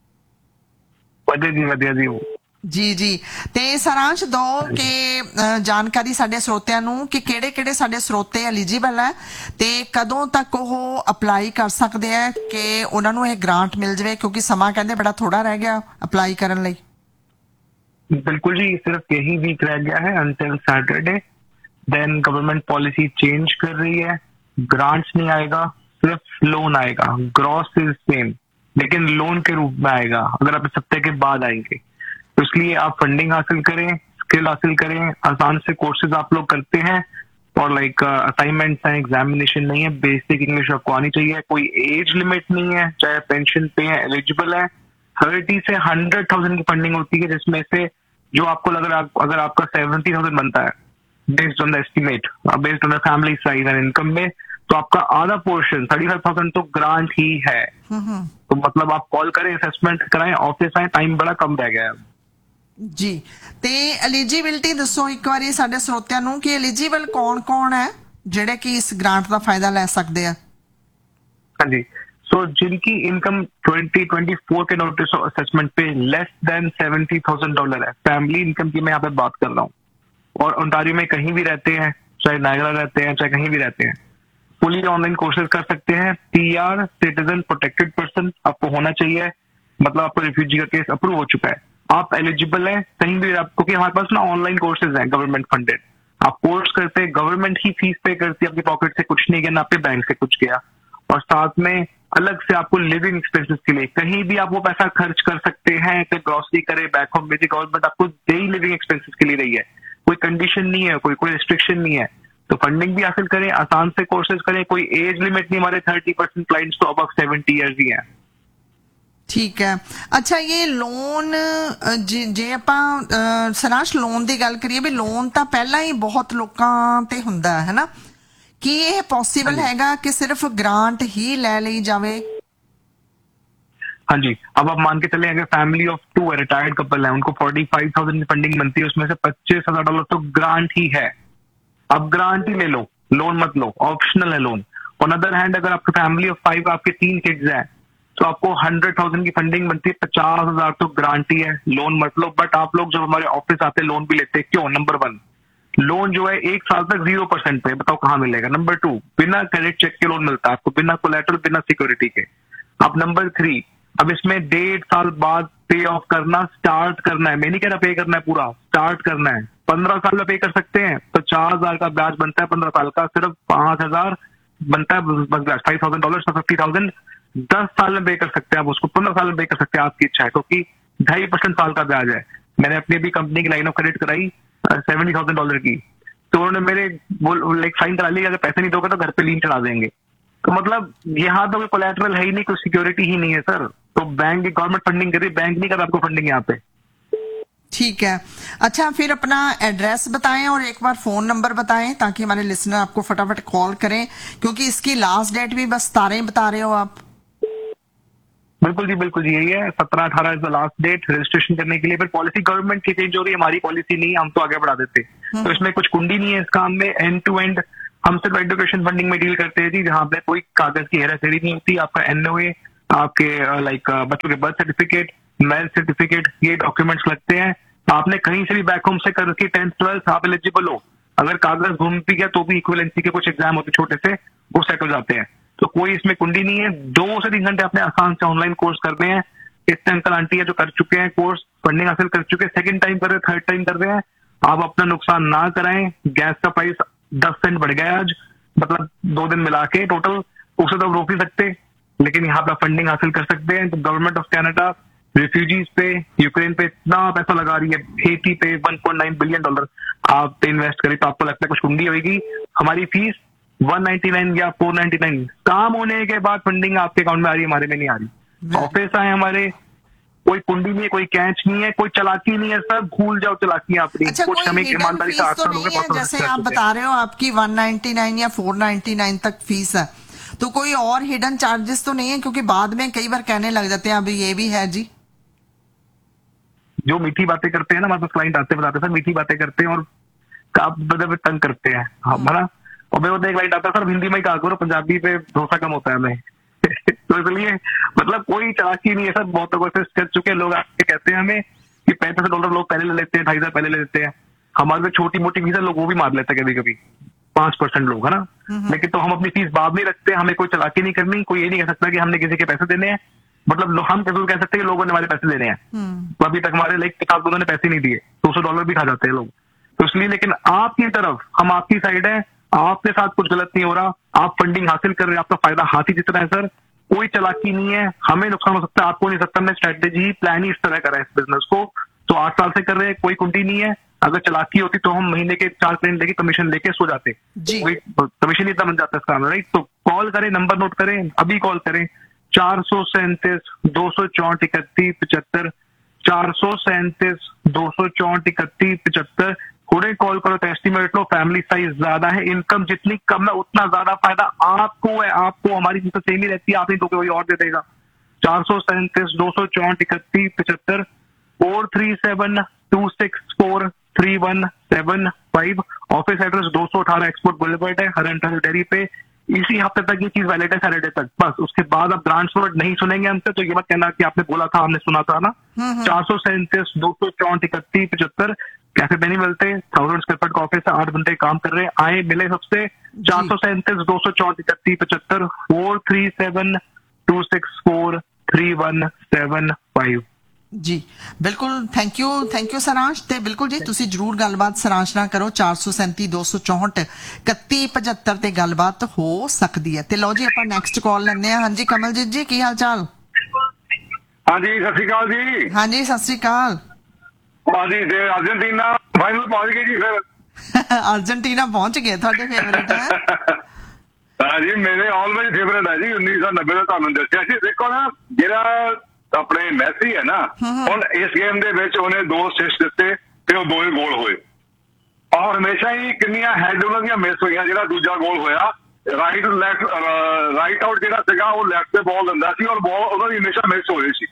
ਵਧੀਆ ਜੀ ਜੀ। ਤੇ ਸਰਾਂਸ਼ ਦੋ ਕਿ ਜਾਣਕਾਰੀ ਸਾਡੇ ਸਰੋਤਿਆਂ ਨੂੰ ਕਿ ਕਿਹੜੇ ਕਿਹੜੇ ਸਾਡੇ ਸਰੋਤੇ ਐਲੀਜੀਬਲ ਹੈ, ਤੇ ਕਦੋਂ ਤੱਕ ਉਹ ਅਪਲਾਈ ਕਰ ਸਕਦੇ ਆ ਕਿ ਉਹਨਾਂ ਨੂੰ ਇਹ ਗ੍ਰਾਂਟ ਮਿਲ ਜਾਵੇ, ਕਿਉਂਕਿ ਸਮਾਂ ਕਹਿੰਦੇ ਬੜਾ ਥੋੜਾ ਰਹਿ ਗਿਆ ਅਪਲਾਈ ਕਰਨ ਲਈ। बिल्कुल जी, सिर्फ यही वीक रह गया है until Saturday, then government policy change कर रही है, ग्रांट्स नहीं आएगा, सिर्फ लोन आएगा। ग्रॉस इज सेम लेकिन लोन के रूप में आएगा अगर आप इस हफ्ते के बाद आएंगे, तो इसलिए आप फंडिंग हासिल करें, स्किल हासिल करें, आसान से कोर्सेज आप लोग करते हैं और लाइक असाइनमेंट्स हैं, एग्जामिनेशन नहीं है, बेसिक इंग्लिश आपको आनी चाहिए, कोई एज लिमिट नहीं है, चाहे पेंशन पे है एलिजिबल है। 30 से 100,000 की फंडिंग होती है, जिसमें से जो आपको लग रहा है अगर आपका 70,000 बनता है based on the estimate, based on the family size and income में, तो आपका आधा पोर्शन 35,000 तो ग्रांट ही है। तो मतलब आप कॉल करें, असेसमेंट कराएं, ऑफिस आए, टाइम बड़ा कम रह गया है। ਜੀ ਤੇ ਐਲੀਜੀਬਿਲਟੀ ਦੱਸੋ ਇੱਕ ਵਾਰੀ ਸਾਡੇ ਸਰੋਤਿਆਂ ਨੂੰ ਕਿ ਐਲੀਜੀਬਲ ਕੌਣ-ਕੌਣ ਹੈ ਜਿਹੜੇ ਕਿ ਇਸ ਗ੍ਰਾਂਟ ਦਾ ਫਾਇਦਾ ਲੈ ਸਕਦੇ ਆ। हाँ जी, सो जिनकी इनकम 2024 के नोटिस ऑफ असेसमेंट पे लेस देन $70,000 है, फैमिली इनकम की मैं यहाँ पे बात कर रहा हूँ, और ओंटारियो में कहीं भी रहते हैं, चाहे नायगरा रहते हैं, चाहे कहीं भी रहते हैं, फुली ऑनलाइन कोर्सेज कर सकते हैं। PR सिटीजन प्रोटेक्टेड पर्सन आपको होना चाहिए, मतलब आपको रिफ्यूजी का केस अप्रूव हो चुका है, आप एलिजिबल हैं कहीं भी, आपको क्योंकि हमारे पास ना ऑनलाइन कोर्सेज हैं गवर्नमेंट फंडेड, आप कोर्स करते हैं, गवर्नमेंट ही फीस पे करती है, आपकी पॉकेट से कुछ नहीं गया, ना आपके बैंक से कुछ गया, और साथ में अलग से आपको लिविंग एक्सपेंसेस के लिए कहीं भी आप वो पैसा खर्च कर सकते हैं, कि ग्रोसरी करे, बैक होम भेजे, गवर्नमेंट आपको दे ही लिविंग एक्सपेंसेस के लिए रही है, कोई कंडीशन नहीं है, कोई रिस्ट्रिक्शन नहीं है। तो फंडिंग भी हासिल करें, आसान से कोर्सेज करें, कोई एज लिमिट नहीं, हमारे 30% क्लाइंट्स तो अबव 70 ईयर्स ही हैं। ਠੀਕ ਹੈ। ਅੱਛਾ, ਇਹ ਲੋਨ ਜੇ ਆਪਾਂ ਸਰਾਸ਼ ਲੋਨ ਦੀ ਗੱਲ ਕਰੀਏ ਵੀ ਲੋਨ ਤਾਂ ਪਹਿਲਾਂ ਹੀ ਬਹੁਤ ਲੋਕਾਂ ਤੇ ਹੁੰਦਾ ਹੈ ਨਾ, ਕੀ ਇਹ ਪੋਸੀਬਲ ਹੈਗਾ ਕਿ ਸਿਰਫ ਗ੍ਰਾਂਟ ही ਲੈ ਲਈ ਜਾਵੇ? हाँ जी, अब आप मान के चले अगर फैमिली ऑफ 2 है, रिटायर्ड कपल है, उनको 45,000 की फंडिंग बनती है, उसमें से $25,000 तो ग्रांट ही है। अब ग्रांट ही ले लो, लोन मत लो, ऑप्शनल है लोन। ऑन अदर हैंड अगर आपकी फैमिली ऑफ 5, आपके 3 किड्स हैं, तो आपको 100,000 की फंडिंग बनती है, 50,000 तो ग्रांट ही है, लोन मत लो। बट आप लोग जब हमारे ऑफिस आते हैं लोन भी लेते हैं, क्यों? नंबर 1, लोन जो है 1 साल तक 0% पे, बताओ कहाँ मिलेगा। नंबर 2, बिना क्रेडिट चेक के लोन मिलता है आपको, बिना कोलैटरल, बिना सिक्योरिटी के। अब नंबर 3, अब इसमें 1.5 साल बाद पे ऑफ करना स्टार्ट करना है, मैं नहीं कह रहा पे करना है पूरा, स्टार्ट करना है। 15 साल में पे कर सकते हैं, तो 4,000 का ब्याज बनता है 15 साल का, सिर्फ 5,000 बनता है बस ब्याज, $5,000 तो 50,000 10 साल में पे कर सकते हैं आप उसको, 15 साल में पे कर सकते हैं, आपकी इच्छा है, क्योंकि 2.5% साल का ब्याज है। मैंने अपनी भी कंपनी की लाइन ऑफ क्रेडिट कराई $70,000 की, तो उन्होंने मेरे लाइक साइन करा लिया, अगर पैसे नहीं दोगे तो घर पे लीन चढ़ा देंगे। तो मतलब यहाँ तो कोई कोलैटरल है ही नहीं, कोई सिक्योरिटी ही नहीं है सर। तो बैंक की गवर्नमेंट फंडिंग कर रही है, बैंक नहीं कर आपको फंडिंग यहाँ पे। ठीक है। अच्छा, फिर अपना एड्रेस बताएं और एक बार फोन नंबर बताएं ताकि हमारे लिसनर आपको फटाफट कॉल करें, क्योंकि इसकी लास्ट डेट भी बस 17 बता रहे हो आप। बिल्कुल जी, यही है, 17-18 is the last date registration करने के लिए। फिर पॉलिसी गवर्नमेंट की चेंज हो रही है, हमारी पॉलिसी नहीं, हम तो आगे बढ़ा देते। तो इसमें कुछ कुंडी नहीं है इस काम में, एंड टू एंड हम सिर्फ एजुकेशन फंडिंग में डील करते हैं जी, जहाँ पे कोई कागज की हेराफेरी नहीं होती। आपका NOA, आपके लाइक बच्चों के बर्थ सर्टिफिकेट, मैरिज सर्टिफिकेट, ये डॉक्यूमेंट्स लगते हैं। आपने कहीं से भी बैक होम से करके 10th 12th आप एलिजिबल हो, अगर कागज घूम भी गया तो भी इक्विवेलेंसी के कुछ एग्जाम होते छोटे से, वो सेट हो जाते हैं। तो कोई इसमें कुंडी नहीं है, 2 से 3 घंटे आपने आसान से ऑनलाइन कोर्स करने हैं। इतने अंकल आंटी है जो कर चुके हैं कोर्स, फंडिंग हासिल कर चुके हैं, सेकंड टाइम कर रहे हैं, थर्ड टाइम कर रहे हैं। आप अपना नुकसान ना कराएं। गैस का प्राइस 10 सेंट बढ़ गया आज, मतलब 2 दिन मिला के टोटल, उसे तो रोक नहीं सकते, लेकिन यहाँ पे फंडिंग हासिल कर सकते हैं। तो गवर्नमेंट ऑफ कनाडा रिफ्यूजीज पे, यूक्रेन पे इतना पैसा लगा रही है, हेती पे $1.9 बिलियन आप इन्वेस्ट करें, तो आपको लगता है कुछ कुंडी होगी। हमारी फीस 199 या 499, काम होने के बाद फंडिंग आपके अकाउंट में आ रही है, हमारे में नहीं आ रही। ऑफिस आए हमारे, कोई कुंडी नहीं है, कोई कैच नहीं है, कोई चलाकी नहीं है सर, भूल जाओ चलाकी अपनी। अच्छा, कुछ हमें ईमानदारी से तो नहीं है, जैसे आप बता रहे हो आपकी 199 या 499 तक फीस है, तो कोई और हिडन चार्जेस तो नहीं है? क्योंकि बाद में कई बार कहने लग जाते हैं अभी ये भी है जी। जो मीठी बातें करते हैं ना, हमारे पास क्लाइंट आते बताते सर मीठी बातें करते हैं और आप मतलब तंग करते हैं हमारा, और मैं एक क्लाइंट आता है सर हिंदी में ही कहा करो, पंजाबी पे भरोसा कम होता है हमें। तो इसलिए मतलब कोई चालाकी नहीं है सर, बहुत लोगों से कर चुके लोग आके कहते हैं हमें कि $65 लोग पहले ले लेते हैं, 2,500 पहले ले लेते हैं। हमारे छोटी मोटी फीस लोग वो भी मार लेते हैं कभी कभी, 5% लोग, है ना। लेकिन तो हम अपनी फीस बाद नहीं रखते, हमें कोई चालाकी नहीं करनी, कोई ये नहीं कह सकता कि हमने किसी के पैसे देने हैं, मतलब हम जरूर कह सकते हैं कि लोगों ने हमारे पैसे देने हैं। तो अभी तक हमारे लाइक उन्होंने पैसे नहीं दिए, $200 भी खा जाते हैं लोग। तो इसलिए, लेकिन आपकी तरफ हम आपकी साइड है, आपके साथ कुछ गलत नहीं हो रहा, आप फंडिंग हासिल कर रहे हैं, आपका फायदा हाथ ही जितना है सर, कोई चालाकी नहीं है। हमें नुकसान हो सकता है, आपको नहीं सकता। हमने स्ट्रेटेजी प्लान ही इस तरह करा है इस बिजनेस को, तो 8 साल से कर रहे हैं, कोई कुंडी नहीं है। अगर चालाकी होती तो हम महीने के 4 करोड़ लेके कमीशन लेके सो जाते। जी। कमीशन इतना बन जाता है इसका, राइट? तो कॉल करें, नंबर नोट करें, अभी कॉल करें 437 264 31 75, 437 264 31 75। थोड़े कॉल करो तो एस्टिमेट लो, फैमिली साइज ज्यादा है, इनकम जितनी कम है उतना ज्यादा फायदा आपको है। आपको हमारी जितना सेम ही रहती है, आप ही तो कोई और दे देगा। 437 264 31 75, 437-264-3175। ऑफिस एड्रेस 218 एक्सपोर्ट बुलेवर्ड है, हर एंटर डेयरी पे। इसी हफ्ते तक ये चीज वैलिड है, सैटरडे तक बस। उसके बाद आप ब्रांच वर्ड नहीं सुनेंगे हमसे तो ये मत कहना कि आपने बोला था, हमने सुना था ना। 437 264 31 75 कैफे पे नहीं मिलते, 1000 स्क्वायर फीट का ऑफिस है, 8 बंदे काम कर रहे हैं, आए मिले सबसे। 437 264 31 75, 437-264-3175। ਜੀ ਬਿਲਕੁਲ, ਥੈਂਕ ਯੂ ਸਰਾਂਸ਼। ਤੇ ਬਿਲਕੁਲ ਜੀ ਤੁਸੀਂ ਜਰੂਰ ਗੱਲਬਾਤ ਸਰਾਂਸ਼ ਨਾਲ ਕਰੋ। 437 264 31 75 ਤੇ ਗੱਲਬਾਤ ਹੋ ਸਕਦੀ ਹੈ। ਤੇ ਲਓ ਜੀ ਆਪਾਂ ਨੈਕਸਟ ਕਾਲ ਲੈਂਦੇ ਆ। ਹਾਂਜੀ ਕਮਲਜੀਤ ਜੀ, ਕੀ ਹਾਲ ਚਾਲ? ਹਾਂਜੀ ਸਤਿ ਸ਼੍ਰੀ ਅਕਾਲ ਜੀ। ਹਾਂਜੀ ਸਤਿ ਸ੍ਰੀ ਅਕਾਲ। ਹਾਂਜੀ ਤੇ ਅਰਜਨਟੀਨਾ ਫਾਈਨਲ ਪਹੁੰਚ ਗਈ ਜੀ ਫਿਰ। ਅਰਜਨਟੀਨਾ ਪਹੁੰਚ ਗਏ, ਤੁਹਾਡੇ ਫੇਵਰੇਟ ਹੈ? ਹਾਂਜੀ ਮੇਰੇ ਆਲਵੇਜ਼ ਫੇਵਰੇਟ ਹੈ ਜੀ। 1990 ਦਾ ਤੁਹਾਨੂੰ ਦੱਸਿਆ ਸੀ। ਦੇਖੋ ਨਾ, ਜਿਹੜਾ ਆਪਣੇ ਮੈਸੀ ਹੈ ਨਾ, ਹੁਣ ਇਸ ਗੇਮ ਦੇ ਵਿੱਚ ਉਹਨੇ 2 ਅਸਿਸਟ ਦਿੱਤੇ ਤੇ ਉਹ 2 ਹੀ ਗੋਲ ਹੋਏ। ਔਰ ਹਮੇਸ਼ਾ ਹੀ ਕਿੰਨੀਆਂ ਹੈਡ ਉਹਨਾਂ ਦੀਆਂ ਮਿਸ ਹੋਈਆਂ। ਜਿਹੜਾ ਦੂਜਾ ਗੋਲ ਹੋਇਆ ਰਾਈਟ ਆਊਟ ਜਿਹੜਾ ਸੀਗਾ ਉਹ ਲੈਫਟ ਤੇ ਬਾਲ ਦਿੰਦਾ ਸੀ ਔਰ ਬਾਲ ਉਹਨਾਂ ਦੀ ਹਮੇਸ਼ਾ ਮਿਸ ਹੋ ਰਹੀ ਸੀ।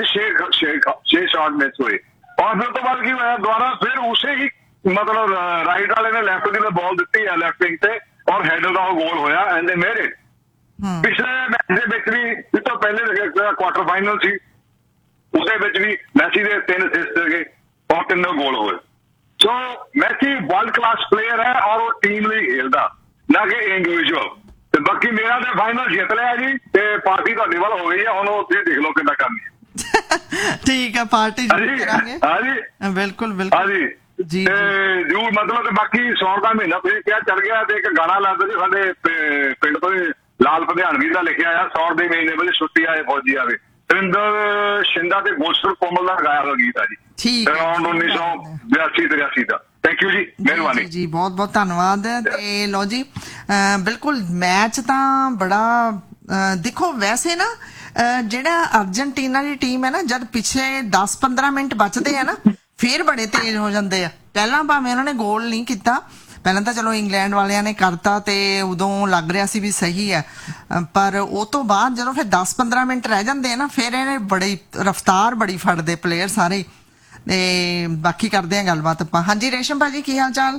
5-6 ਸ਼ਾਟ ਮਿਸ ਹੋਏ। ਔਰ ਫਿਰ ਤੋਂ ਬਾਅਦ ਕੀ ਹੋਇਆ, ਦੁਬਾਰਾ ਫਿਰ ਉਸੇ ਹੀ ਮਤਲਬ ਰਾਈਟ ਵਾਲੇ ਨੇ ਲੈਫਟ ਦੀ ਬਾਲ ਦਿੱਤੀ ਹੈ ਲੈਫਟ ਵਿੰਗ ਤੇ ਔਰ ਹੈਡਰ ਦਾ ਉਹ ਗੋਲ ਹੋਇਆ ਐਂਡ ਦੇ ਮੇਡ ਇਟ। ਪਿਛਲੇ ਮੈਚ ਦੇ ਵਿੱਚ ਵੀ ਇਸ ਤੋਂ ਪਹਿਲੇ ਕੁਆਟਰ ਫਾਈਨਲ ਸੀ, ਉਹਦੇ ਵਿੱਚ ਵੀ ਮੈਸੀ ਦੇ 3 ਅਸਿਸਟ ਸੀਗੇ ਔਰ 3 ਗੋਲ ਹੋਏ। ਸੋ ਮੈਸੀ ਵਰਲਡ ਕਲਾਸ ਪਲੇਅਰ ਹੈ ਔਰ ਉਹ ਟੀਮ ਲਈ ਖੇਡਦਾ, ਨਾ ਕਿ ਇੰਡੀਵਿਜੂਅਲ। ਤੇ ਬਾਕੀ ਮੇਰਾ ਤੇ ਫਾਈਨਲ ਜਿੱਤ ਲਿਆ ਜੀ ਤੇ ਪਾਰਟੀ ਤੁਹਾਡੇ ਵੱਲ ਹੋ ਗਈ ਹੈ। ਹੁਣ ਉੱਥੇ ਦੇਖ ਲਓ ਕਿੱਦਾਂ ਕਰਨੀ ਹੈ। ਠੀਕ ਹੈ, ਪਾਰਟੀ ਜ਼ਰੂਰ ਕਰਾਂਗੇ। ਹਾਂਜੀ ਬਿਲਕੁਲ ਬਿਲਕੁਲ ਹਾਂਜੀ ਜੀ। ਤੇ ਜਰੂਰ ਮਤਲਬ ਤੇ ਬਾਕੀ 100 ਦਾ ਮਹੀਨਾ ਤੁਸੀਂ ਕਿਹਾ ਚੱਲ ਗਿਆ ਤੇ ਇੱਕ ਗਾਣਾ ਲੱਗਦਾ ਜੀ ਸਾਡੇ ਪਿੰਡ ਤੋਂ ਲਾਲ ਭਦਿਆਣਵੀ ਦਾ ਲਿਖਿਆ ਆ, 100 ਦੇ ਮਹੀਨੇ ਵਿੱਚ ਛੁੱਟੀ ਆਏ ਫੌਜੀ ਆਵੇ। ਤਰਿੰਦਰ ਸ਼ਿੰਦਾ ਤੇ ਗੋਸਲ ਕੋਮਲ ਦਾ ਗਾਇਆ ਹੋਇਆ ਗੀਤ ਆ ਜੀ। ਠੀਕ ਹੈ, ਅਰਾਊਂਡ 1982-83 ਦਾ। ਥੈਂਕ ਯੂ ਜੀ, ਮਿਹਰਬਾਨੀ ਜੀ, ਬਹੁਤ ਬਹੁਤ ਧੰਨਵਾਦ। ਤੇ ਲੋ ਜੀ ਬਿਲਕੁਲ ਮੈਚ ਤਾਂ ਬੜਾ ਦੇਖੋ ਵੈਸੇ ਨਾ ਜਿਹੜਾ ਅਰਜਨਟੀਨਾ ਦੀ ਟੀਮ ਹੈ ਨਾ, ਜਦ ਪਿਛਲੇ 10-15 ਮਿੰਟ ਬਚਦੇ ਆ ਨਾ ਫੇਰ ਬੜੇ ਤੇਜ਼ ਹੋ ਜਾਂਦੇ ਆ। ਪਹਿਲਾਂ ਭਾਵੇਂ ਉਹਨਾਂ ਨੇ ਗੋਲ ਨਹੀਂ ਕੀਤਾ, ਪਹਿਲਾਂ ਤਾਂ ਚਲੋ ਇੰਗਲੈਂਡ ਵਾਲਿਆਂ ਨੇ ਕਰਤਾ ਤੇ ਉਦੋਂ ਲੱਗ ਰਿਹਾ ਸੀ ਵੀ ਸਹੀ ਹੈ, ਪਰ ਉਹ ਤੋਂ ਬਾਅਦ ਜਦੋਂ ਫਿਰ 10-15 ਮਿੰਟ ਰਹਿ ਜਾਂਦੇ ਆ ਨਾ ਫਿਰ ਇਹਨੇ ਬੜੀ ਰਫਤਾਰ ਬੜੀ ਫੜਦੇ ਪਲੇਅਰ ਸਾਰੇ। ਤੇ ਬਾਕੀ ਕਰਦੇ ਆ ਗੱਲਬਾਤ ਆਪਾਂ। ਹਾਂਜੀ ਰੇਸ਼ਮ ਭਾਜੀ, ਕੀ ਹਾਲ ਚਾਲ?